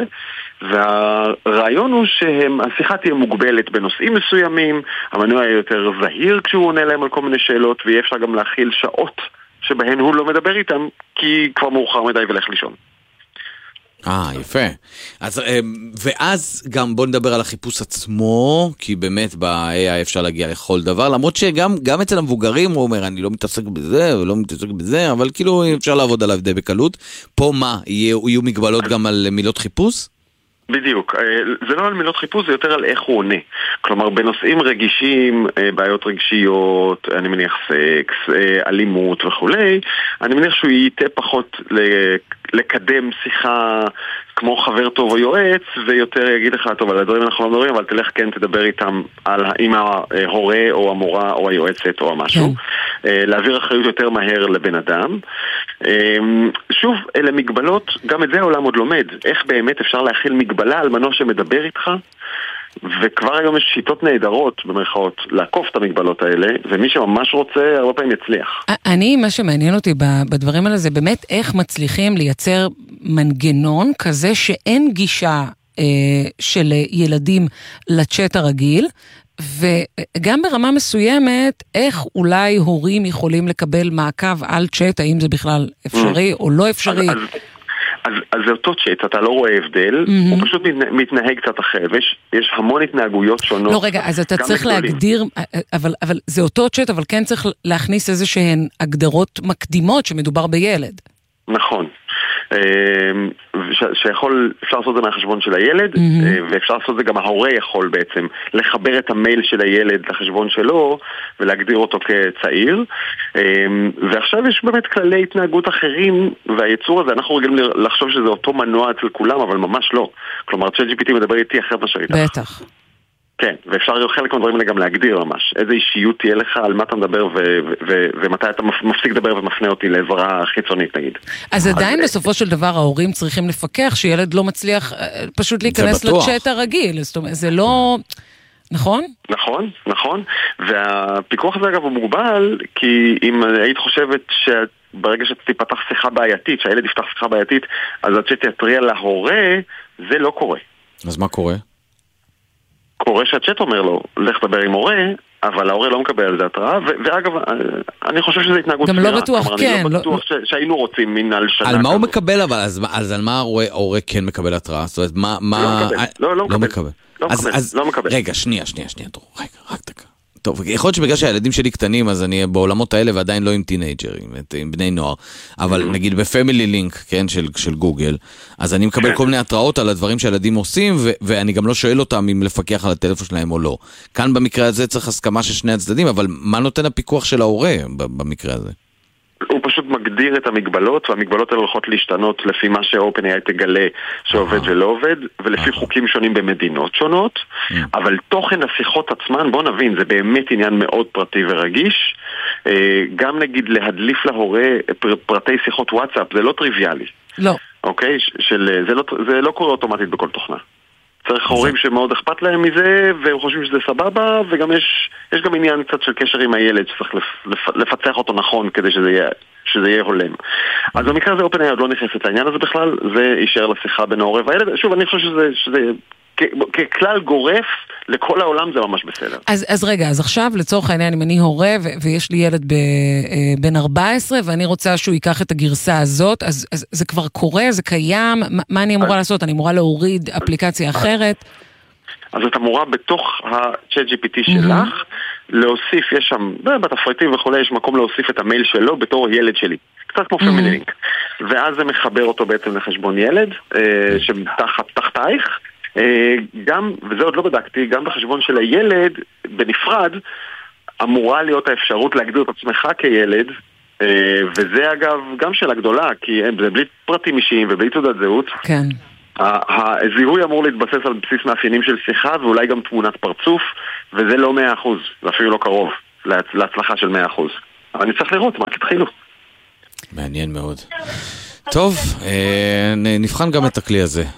והרעיון הוא שהשיחה תהיה מוגבלת בנושאים מסוימים, המנוע יהיה יותר זהיר כשהוא עונה להם על כל מיני שאלות, ויהיה אפשר גם להכיל שעות שבהן הוא לא מדבר איתם, כי כבר מאוחר מדי ולך לישון. אה, יפה. אז, ואז גם בוא נדבר על החיפוש עצמו, כי באמת ב-איי איי אפשר להגיע לכל דבר, למרות שגם גם אצל המבוגרים הוא אומר, אני לא מתעסק בזה ולא מתעסק בזה, אבל כאילו אפשר לעבוד עליו די בקלות. פה מה, יהיו, יהיו מגבלות גם על מילות חיפוש? בדיוק, זה לא על מילות חיפוש, זה יותר על איך הוא עונה. כלומר, בנושאים רגישים, בעיות רגשיות, אני מניח סקס, אלימות וכולי, אני מניח שהוא ייתה פחות לקדם שיחה כמו חבר טוב או יועץ, ויותר יגיד לך, טוב, על הדברים אנחנו לא מדברים, אבל תלך כן תדבר איתם על, עם ההורה או המורה או היועצת או המשהו. להעביר אחריות יותר מהר לבן אדם. שוב, אלה מגבלות, גם את זה העולם עוד לומד. איך באמת אפשר להכיל מגבלה על מנוע שמדבר איתך? וכבר היום יש שיטות נהדרות, במרכאות, לעקוף את המגבלות האלה, ומי שממש רוצה, הרבה פעמים יצליח. אני, מה שמעניין אותי בדברים האלה, זה באמת איך מצליחים לייצר מנגנון כזה שאין גישה אה, של ילדים לצ'אט הרגיל, וגם ברמה מסוימת, איך אולי הורים יכולים לקבל מעקב על צ'אט, האם זה בכלל אפשרי או לא אפשרי? אז, אז... אז, אז זה אותו צ'אט, אתה לא רואה הבדל, mm-hmm. הוא פשוט מתנהג קצת אחר, ויש יש המון התנהגויות שונות. לא, רגע, אז אתה צריך גדולים. להגדיר, אבל, אבל זה אותו צ'אט, אבל כן צריך להכניס איזה שהן הגדרות מקדימות שמדובר בילד. נכון. ש, שיכול, אפשר לעשות את זה מהחשבון של הילד, mm-hmm. ואפשר לעשות את זה גם ההורה יכול בעצם, לחבר את המייל של הילד לחשבון שלו, ולהגדיר אותו כצעיר. ועכשיו יש באמת כללי התנהגות אחרים, והייצור הזה, אנחנו רגילים לחשוב שזה אותו מנוע אצל כולם, אבל ממש לא. כלומר, צ'אט ג'י פי טי מדבר איתי אחרת מאשר איתך. בטח. כן, ואפשר חלק מהדברים האלה גם להגדיר ממש. איזה אישיות תהיה לך, על מה אתה מדבר, ו- ו- ומתי אתה מפסיק לדבר ומפנה אותי לעזרה חיצונית, נגיד. אז עדיין בסופו של דבר ההורים צריכים לפקח שילד לא מצליח פשוט להיכנס לצ'אט הרגיל. זאת אומרת, זה לא... נכון? נכון, נכון. והפיקוח הזה אגב הוא מוגבל, כי אם היית חושבת שברגע שתיפתח שיחה בעייתית, שהילד יפתח שיחה בעייתית, אז הצ'אט יטריע להורה, זה לא קורה. אז מה קורה? קורה שהצ'אט אומר לו, לך דבר עם הורה, אבל ההורה לא מקבל על זה התראה, ואגב, אני חושב שזה התנהגות סבירה. גם לא בטוח, כן. אני לא בטוח שהיינו רוצים מן על שנה. על מה הוא מקבל, אבל אז על מה ההורה כן מקבל התראה? זאת אומרת, מה... לא מקבל. לא מקבל. רגע, שנייה, שנייה, שנייה, רגע, רק דקה. טוב, יכול להיות שבגלל שהילדים שלי קטנים, אז אני בעולמות האלה ועדיין לא עם טינג'רים, עם בני נוער, אבל נגיד בפמילי לינק, כן, של, של גוגל, אז אני מקבל כל מיני התראות על הדברים שהילדים עושים, ו- ואני גם לא שואל אותם אם לפקח על הטלפון שלהם או לא. כאן במקרה הזה צריך הסכמה של שני הצדדים, אבל מה נותן הפיקוח של ההורה במקרה הזה? הוא פשוט מגדיר את המגבלות, והמגבלות האלה הולכות להשתנות לפי מה ש-OpenAI תגלה שעובד ולא עובד, ולפי חוקים שונים במדינות שונות, אבל תוכן השיחות עצמן, בוא נבין, זה באמת עניין מאוד פרטי ורגיש. גם נגיד להדליף להורה פרטי שיחות וואטסאפ, זה לא טריוויאלי. לא. אוקיי? של, זה לא, זה לא קורה אוטומטית בכל תוכנה. צריך הורים שמאוד אכפת להם מזה, והם חושבים שזה סבבה, וגם יש, יש גם עניין קצת של קשר עם הילד, שצריך לפ, לפצח אותו נכון, כדי שזה יהיה, שזה יהיה הולם. אז במקרה הזה OpenAI עוד לא נכנסת לעניין הזה בכלל, זה יישאר לשיחה בין ההורה והילד. שוב, אני חושב שזה, שזה ככלל גורף, לכל העולם זה ממש בסדר. אז, אז רגע, אז עכשיו לצורך העניין, אם אני הורה ו- ויש לי ילד ב- בן ארבע עשרה ואני רוצה שהוא ייקח את הגרסה הזאת, אז, אז זה כבר קורה, זה קיים, מה, מה אני אמורה אז, לעשות? אני אמורה להוריד אפליקציה אחרת? אז את אמורה בתוך ה-צ'אט ג'י פי טי שלך, להוסיף, יש שם, בתפריטים וכולי, יש מקום להוסיף את המייל שלו בתור ילד שלי. קצת כמו פמילי לינק. ואז זה מחבר אותו בעצם לחשבון ילד, שמתחת תחתייך. גם, וזה עוד לא בדקתי, גם בחשבון של הילד, בנפרד, אמורה להיות האפשרות להגדיר את עצמך כילד, וזה אגב גם שאלה גדולה, כי זה בלי פרטים אישיים ובלי תעודת זהות. כן. הזיהוי אמור להתבסס על בסיס מאפיינים של שיחה, ואולי גם תמונת פרצוף, וזה לא מאה אחוז, זה אפילו לא קרוב להצלחה של מאה אחוז. אבל אני צריך לראות, מה תתחילו? מעניין מאוד. טוב, נבחן גם את הכלי הזה.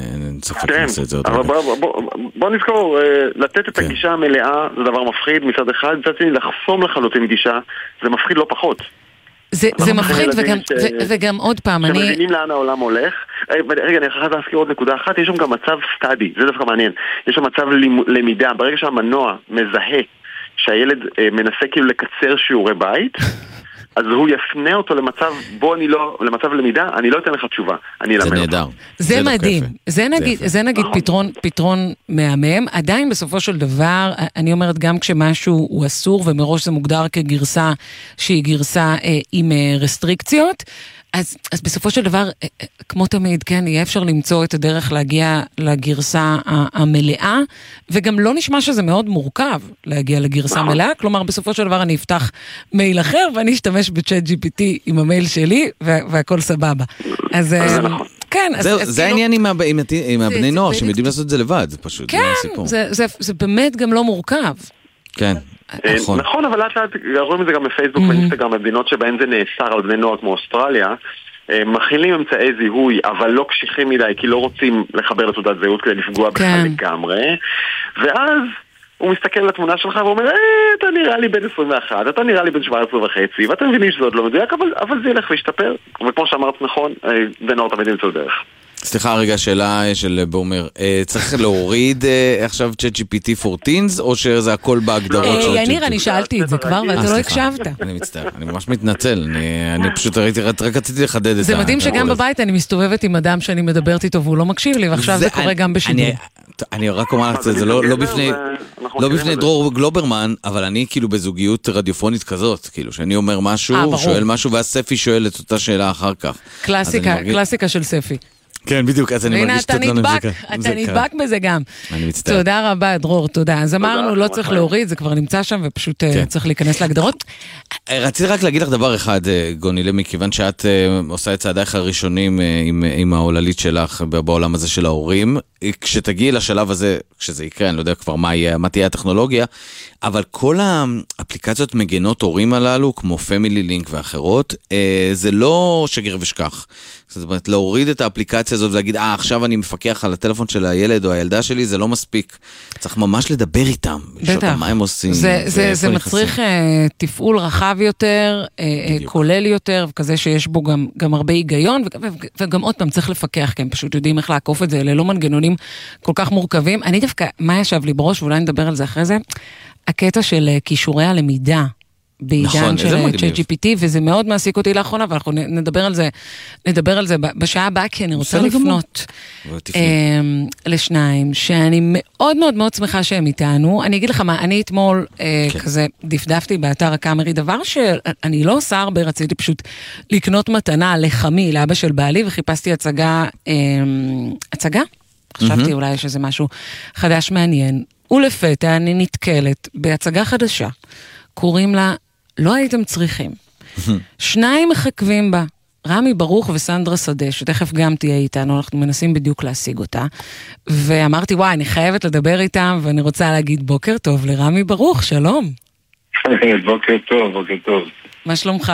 כן, אבל בוא נזכור, לתת את הגישה המלאה זה דבר מפחיד מצד אחד, מצד שני לחסום לחלוטין גישה, זה מפחיד לא פחות. זה מפחיד וגם עוד פעם, אני... שמבינים לאן העולם הולך. רגע, אני חייב להזכיר עוד נקודה אחת, יש שם גם מצב סטאדי, זה דווקא מעניין. יש שם מצב למידה, ברגע שהמנוע מזהה שהילד מנסה כאילו לקצר שיעורי בית, אז הוא יפנה אותו למצב בו אני לא, למצב למידה, אני לא אתן לך תשובה, אני אלמד. זה נהדר. זה מדהים. זה נגיד, זה נגיד פתרון, פתרון מהמם. עדיין בסופו של דבר, אני אומרת גם כשמשהו הוא אסור, ומראש זה מוגדר כגרסה שהיא גרסה אה, עם אה, רסטריקציות, אז, אז בסופו של דבר, כמו תמיד, כן, יהיה אפשר למצוא את הדרך להגיע לגרסה המלאה, וגם לא נשמע שזה מאוד מורכב להגיע לגרסה מלאה, כלומר, בסופו של דבר אני אפתח מייל אחר, ואני אשתמש בצ'אט ג'י פי טי עם המייל שלי, והכל סבבה. אז... כן, זה העניין עם הבני נוער, שהם יודעים לעשות את זה לבד, פשוט. כן, זה באמת גם לא מורכב. כן. נכון. נכון, אבל לאט לאט רואים את זה גם בפייסבוק ואינסטגרם, במדינות שבהן זה נאסר על בני נוער כמו אוסטרליה, מכילים אמצעי זיהוי, אבל לא קשיחים מדי, כי לא רוצים לחבר לתעודת זהות כדי לפגוע בכלל לגמרי, ואז הוא מסתכל על התמונה שלך ואומר, אה, אתה נראה לי בן עשרים ואחת, אתה נראה לי בן שבע עשרה וחצי, ואתם מבינים שזה עוד לא מדויק, אבל זה ילך וישתפר, וכמו שאמרת נכון, בני נוער תמיד ימצאו דרך. סליחה רגע, שאלה של בומר, צריך להוריד עכשיו צ'אט ג'י פי טי for teens, או שזה הכל בהגדרות של יניר, אני שאלתי את זה כבר, ואתה לא הקשבת. אני מצטער, אני ממש מתנצל, אני פשוט רק רציתי לחדד את זה. זה מדהים שגם בבית אני מסתובבת עם אדם שאני מדברת איתו, והוא לא מקשיב לי, ועכשיו זה קורה גם בשידור. אני רק אומר לך, זה לא בפני דרור גלוברמן, אבל אני כאילו בזוגיות רדיופונית כזאת, כאילו שאני אומר משהו, שואל משהו, ואז ספי שואל את אותה שאלה אחר כך. קלאסיקה של ספי. כן, בדיוק, אז אני מרגיש קצת לא נדבק. אתה נדבק בזה גם. אני מצטער. תודה רבה, דרור, תודה. אז אמרנו, לא צריך להוריד, זה כבר נמצא שם, ופשוט צריך להיכנס להגדרות. רציתי רק להגיד לך דבר אחד, גוני, מכיוון שאת עושה את צעדייך הראשונים עם העוללית שלך בעולם הזה של ההורים, כשתגיעי לשלב הזה, כשזה יקרה, אני לא יודע כבר מה תהיה הטכנולוגיה, אבל כל האפליקציות מגנות הורים הללו, כמו פמילי לינק ואחרות, זה לא שגר ושכח. זאת אומרת, להוריד את האפליקציה הזאת ולהגיד, אה, עכשיו אני מפקח על הטלפון של הילד או הילדה שלי, זה לא מספיק. צריך ממש לדבר איתם. בטח. מה הם עושים. זה, זה, זה מצריך uh, תפעול רחב יותר, uh, כולל יותר, וכזה שיש בו גם, גם הרבה היגיון, וגם, וגם עוד פעם צריך לפקח, כי הם פשוט יודעים איך לעקוף את זה, אלה לא מנגנונים כל כך מורכבים. אני דווקא, מה ישב לי בראש, ואולי נדבר על זה אחרי זה, הקטע של כישורי הלמידה. בעידן של צ'אט ג'י פי טי, וזה מאוד מעסיק אותי לאחרונה, ואנחנו נדבר על זה, נדבר על זה בשעה הבאה, כי אני רוצה לפנות לשניים, שאני מאוד מאוד מאוד שמחה שהם איתנו. אני אגיד לך מה, אני אתמול כזה דפדפתי באתר הקאמרי, דבר שאני לא עושה הרבה, רציתי פשוט לקנות מתנה לחמי, לאבא של בעלי, וחיפשתי הצגה, הצגה? חשבתי אולי שזה משהו חדש מעניין, ולפתע אני נתקלת בהצגה חדשה, קוראים לה לא הייתם צריכים. שניים מחכבים בה, רמי ברוך וסנדרה שדה, שתכף גם תהיה איתנו, אנחנו מנסים בדיוק להשיג אותה. ואמרתי, וואי, אני חייבת לדבר איתם, ואני רוצה להגיד בוקר טוב לרמי ברוך, שלום. בוקר טוב, בוקר טוב. מה שלומך?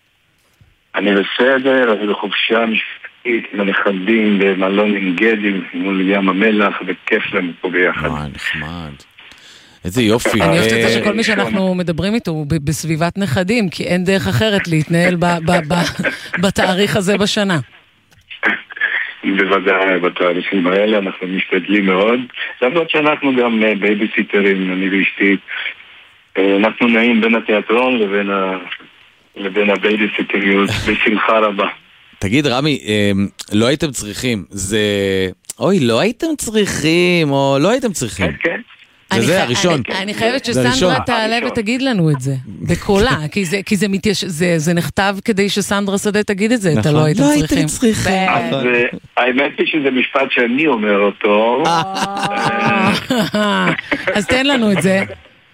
אני בסדר, אני בחופשה משפטית, לנכדים במלון עם גדים, מול ים המלח, וכיף לנו פה ביחד. וואי, נחמד. איזה יופי. אני אוהבת את זה שכל מי שאנחנו מדברים איתו הוא בסביבת נכדים, כי אין דרך אחרת להתנהל בתאריך הזה בשנה. בוודאי, בתהליכים האלה אנחנו משתדלים מאוד. למרות שאנחנו גם בייביסיטרים, אני ואשתי, אנחנו נעים בין התיאטרון לבין, ה... לבין הבייביסיטריות בשמחה רבה. תגיד רמי, לא הייתם צריכים, זה... אוי, לא הייתם צריכים, או לא הייתם צריכים. כן, כן. זה זה הראשון. אני חייבת שסנדרה תעלה ותגיד לנו את זה, בקולה, כי זה נכתב כדי שסנדרה שדה תגיד את זה, אתה לא הייתם צריכים. לא הייתם צריכים. האמת היא שזה משפט שאני אומר אותו. אז תן לנו את זה.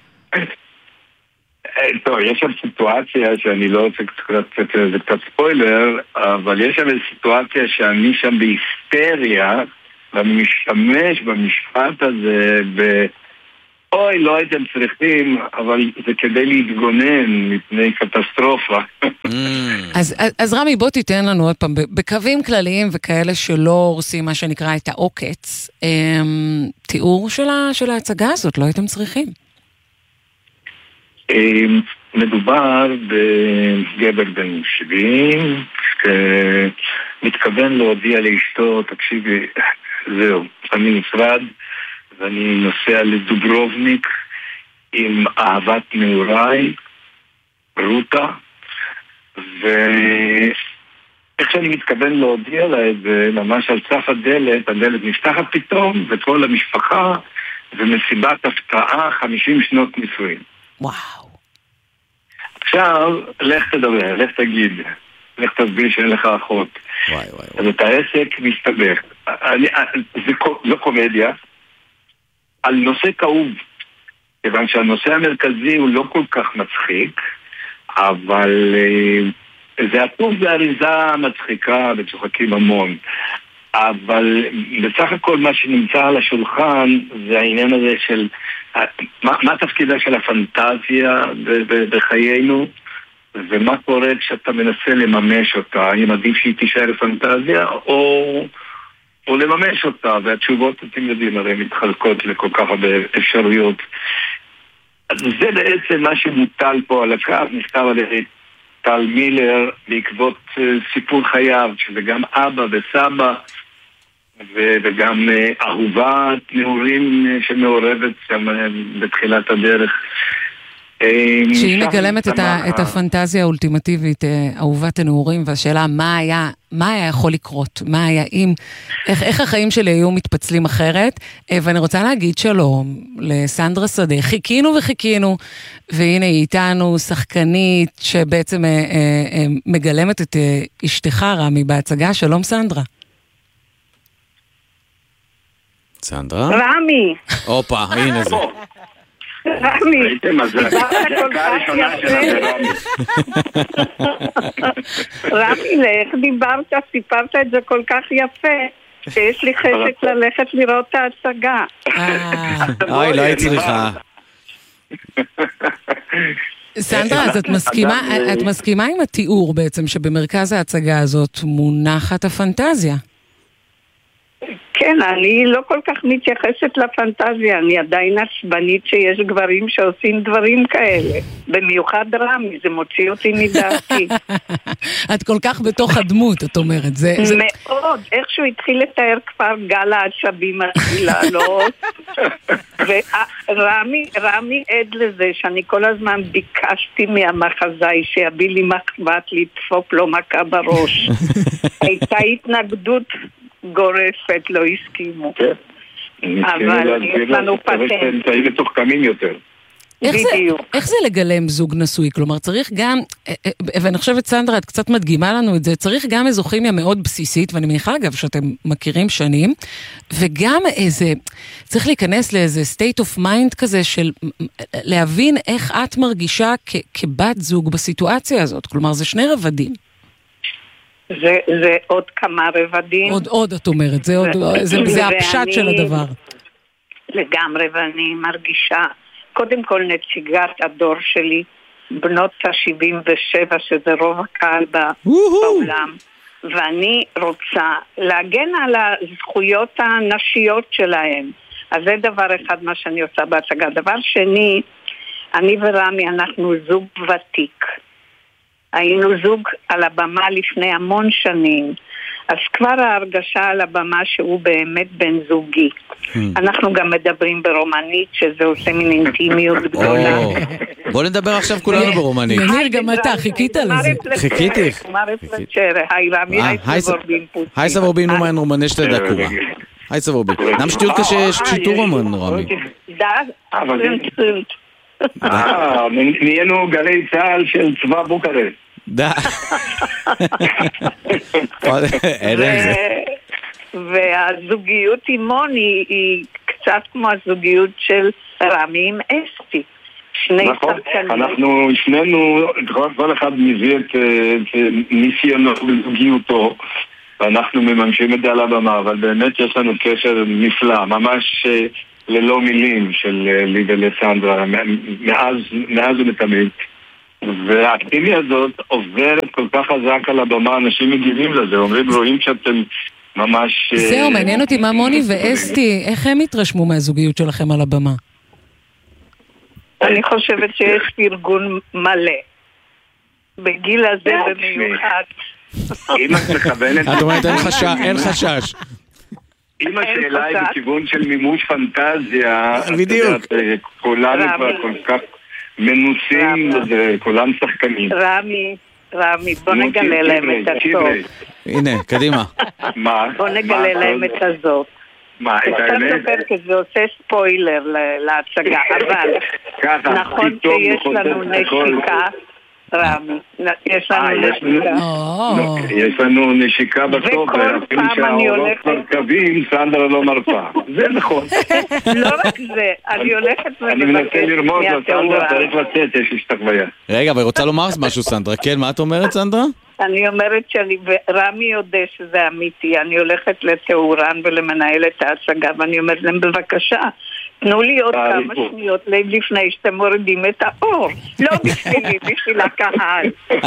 טוב, יש שם סיטואציה שאני לא רוצה קצת, זה קצת ספוילר, אבל יש שם סיטואציה שאני שם בהיסטריה, ואני משתמש במשפט הזה ב... אוי, לא הייתם צריכים, אבל זה כדי להתגונן מפני קטסטרופה. אז, אז רמי, בוא תיתן לנו עוד פעם, בקווים כלליים וכאלה שלא הורסים מה שנקרא את העוקץ, תיאור של, של ההצגה הזאת, לא הייתם צריכים. מדובר בגבר בן שבעים, שמתכוון להודיע לאשתו, תקשיבי, זהו, אני נפרד, ואני נוסע לדוברובניק עם אהבת נעוריי, רותה, ואיך שאני מתכוון להודיע לה את זה, ממש על סף הדלת, הדלת נפתחת פתאום, וכל המשפחה, ומסיבת הפתעה חמישים שנות נישואין. וואו. עכשיו, לך תדבר, לך תגיד, לך תסביר שאין לך אחות. וואי וואי. אז את העסק מסתבך. אני, זה לא קומדיה, על נושא כאוב, כיוון שהנושא המרכזי הוא לא כל כך מצחיק, אבל זה עצוב באריזה מצחיקה וצוחקים המון. אבל בסך הכל מה שנמצא על השולחן זה העניין הזה של מה, מה תפקידה של הפנטזיה בחיינו, ומה קורה כשאתה מנסה לממש אותה, האם עדיף שהיא תישאר פנטזיה או, או לממש אותה, והתשובות אתם יודעים הרי מתחלקות לכל כך הרבה אפשרויות. אז זה בעצם מה שמוטל פה על הקו, נכתב על ידי טל מילר בעקבות סיפור חייו, שזה גם אבא וסבא וגם אהובת נעורים שמעורבת שם בתחילת הדרך. שהיא מגלמת את הפנטזיה האולטימטיבית, אהובת הנעורים, והשאלה מה היה, מה היה יכול לקרות, מה היה אם, איך החיים שלי היו מתפצלים אחרת, ואני רוצה להגיד שלום לסנדרה שדה, חיכינו וחיכינו, והנה היא איתנו שחקנית שבעצם מגלמת את אשתך רמי בהצגה. שלום סנדרה. סנדרה? רמי. אופה, הנה זה. רמי, דיברת כל כך יפה. רמי, איך דיברת, סיפרת את זה כל כך יפה, שיש לי חשק ללכת לראות את ההצגה. אוי, לא היית צריכה. סנדרה, אז את מסכימה, את מסכימה עם התיאור בעצם שבמרכז ההצגה הזאת מונחת הפנטזיה? כן, אני לא כל כך מתייחסת לפנטזיה, אני עדיין עצבנית שיש גברים שעושים דברים כאלה. במיוחד רמי, זה מוציא אותי מדעתי. את כל כך בתוך הדמות, את אומרת. זה, זה... מאוד, איכשהו התחיל לתאר כבר גל העצבים התחיל לעלות. ורמי, רמי עד לזה שאני כל הזמן ביקשתי מהמחזאי שיביא לי מחבת לדפוק לו מכה בראש. הייתה התנגדות גורפת, לא הסכימו. אבל יש לנו פטנט. תהי מתוחכמים יותר. איך זה לגלם זוג נשוי? כלומר, צריך גם, ואני חושבת סנדרה, את קצת מדגימה לנו את זה, צריך גם איזו כימיה מאוד בסיסית, ואני מניחה אגב שאתם מכירים שנים, וגם איזה, צריך להיכנס לאיזה state of mind כזה, של להבין איך את מרגישה כבת זוג בסיטואציה הזאת. כלומר, זה שני רבדים. זה, זה עוד כמה רבדים. עוד, עוד, את אומרת, זה, עוד, זה, זה הפשט של הדבר. לגמרי, ואני מרגישה, קודם כל נציגת הדור שלי, בנות ה-שבעים ושבע, שזה רוב הקהל בעולם, ואני רוצה להגן על הזכויות הנשיות שלהם. אז זה דבר אחד מה שאני עושה בהצגה. דבר שני, אני ורמי, אנחנו זוג ותיק. היינו זוג על הבמה לפני המון שנים. אז כבר ההרגשה על הבמה שהוא באמת בן זוגי. אנחנו גם מדברים ברומנית, שזה עושה מין אינטימיות גדולה. בוא נדבר עכשיו כולנו ברומנית. ניר, גם אתה, חיכית לזה. חיכיתי. היי סבורבין אומן רומני שתי דקורה. היי סבורבין. נם שטיות כששיטור אומן רמי. אבל אה, נהיינו גלי צהל של צבא בוקרשט. דה. והזוגיות עם מוני היא קצת כמו הזוגיות של רמי עם אסתי. שני שחקנים. אנחנו שנינו, כל אחד מביא את ניסיונו בזוגיותו, ואנחנו מממשים את זה על הבמה, אבל באמת יש לנו קשר נפלא, ממש ללא מילים של לי ולסנדרה, מאז ומתמיד. והאקטימיה הזאת עוברת כל כך חזק על הבמה, אנשים מגיבים לזה, אומרים, רואים שאתם ממש... זהו, מעניין אותי מה מוני ואסתי, איך הם התרשמו מהזוגיות שלכם על הבמה? אני חושבת שיש ארגון מלא. בגיל הזה במיוחד. אם את מכוונת... את אומרת, אין חשש. אם השאלה היא בכיוון של מימוש פנטזיה, בדיוק. כולנו כבר כל כך מנוסים, כולם שחקנים. רמי, רמי, בוא נגלה להם את הסוף. הנה, קדימה. מה? בוא נגלה להם את הזאת. מה, את האמת? זה עושה ספוילר להצגה, אבל נכון שיש לנו נשיקה, רמי, יש לנו נשיקה. יש לנו נשיקה בסוף, ואפילו שהאורות כבר קווים, סנדרה לא מרפה. זה נכון. לא רק זה, אני הולכת אני מנסה לרמוז, סנדרה צריך לצאת, יש לי שתקוויה. רגע, אבל רוצה לומר משהו, סנדרה. כן, מה את אומרת, סנדרה? אני אומרת שאני, ורמי יודע שזה אמיתי, אני הולכת לתאורן ולמנהל את ההצגה, ואני אומרת להם, בבקשה, תנו לי עוד כמה שניות לפני שאתם מורידים את האור. לא בשבילי, בשביל הקהל.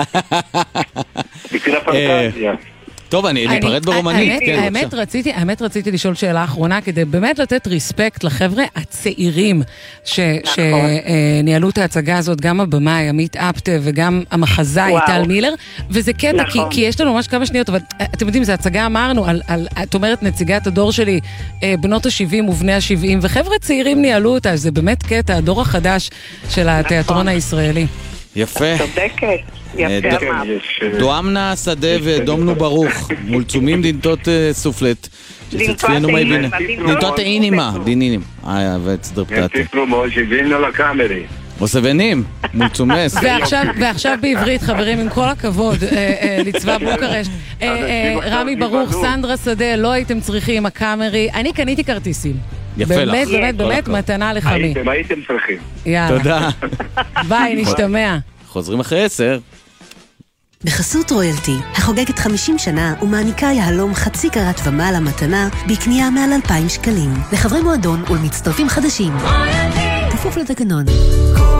בשביל הפנטזיה. טוב, אני ניפרד ברומנית. האמת רציתי, האמת רציתי לשאול שאלה אחרונה, כדי באמת לתת ריספקט לחבר'ה הצעירים שניהלו את ההצגה הזאת, גם הבמאי, עמית אפטה, וגם המחזאי, טל מילר, וזה קטע, כי יש לנו ממש כמה שניות, אבל אתם יודעים, זו הצגה אמרנו, את אומרת נציגת הדור שלי, בנות ה-שבעים ובני ה-שבעים, וחבר'ה צעירים ניהלו אותה, זה באמת קטע, הדור החדש של התיאטרון הישראלי. יפה. צודקת. יפה מה. דואמנה שדה ודומנו ברוך, מול צומים דינתות סופלט. דינתות אינימה. דינתות אינימה. דינינים. אה, וצדרפתתי. תפרו מאוד שבינו לקאמרי. עוסבנים, מול צומס. ועכשיו בעברית, חברים, עם כל הכבוד, לצבא בוקרשט. רמי ברוך, סנדרה שדה, לא הייתם צריכים, הקאמרי. אני קניתי כרטיסים. יפה לך. באמת, באמת, באמת, מתנה לך מי. הייתם, הייתם צריכים. יאללה. תודה. ביי, נשתמע. חוזרים אחרי עשר. בחסות רויאלטי, החוגגת חמישים שנה ומעניקה יהלום חצי קרת ומעלה מתנה בקנייה מעל אלפיים שקלים. לחברי מועדון ולמצטרפים חדשים. כפוף לתקנון.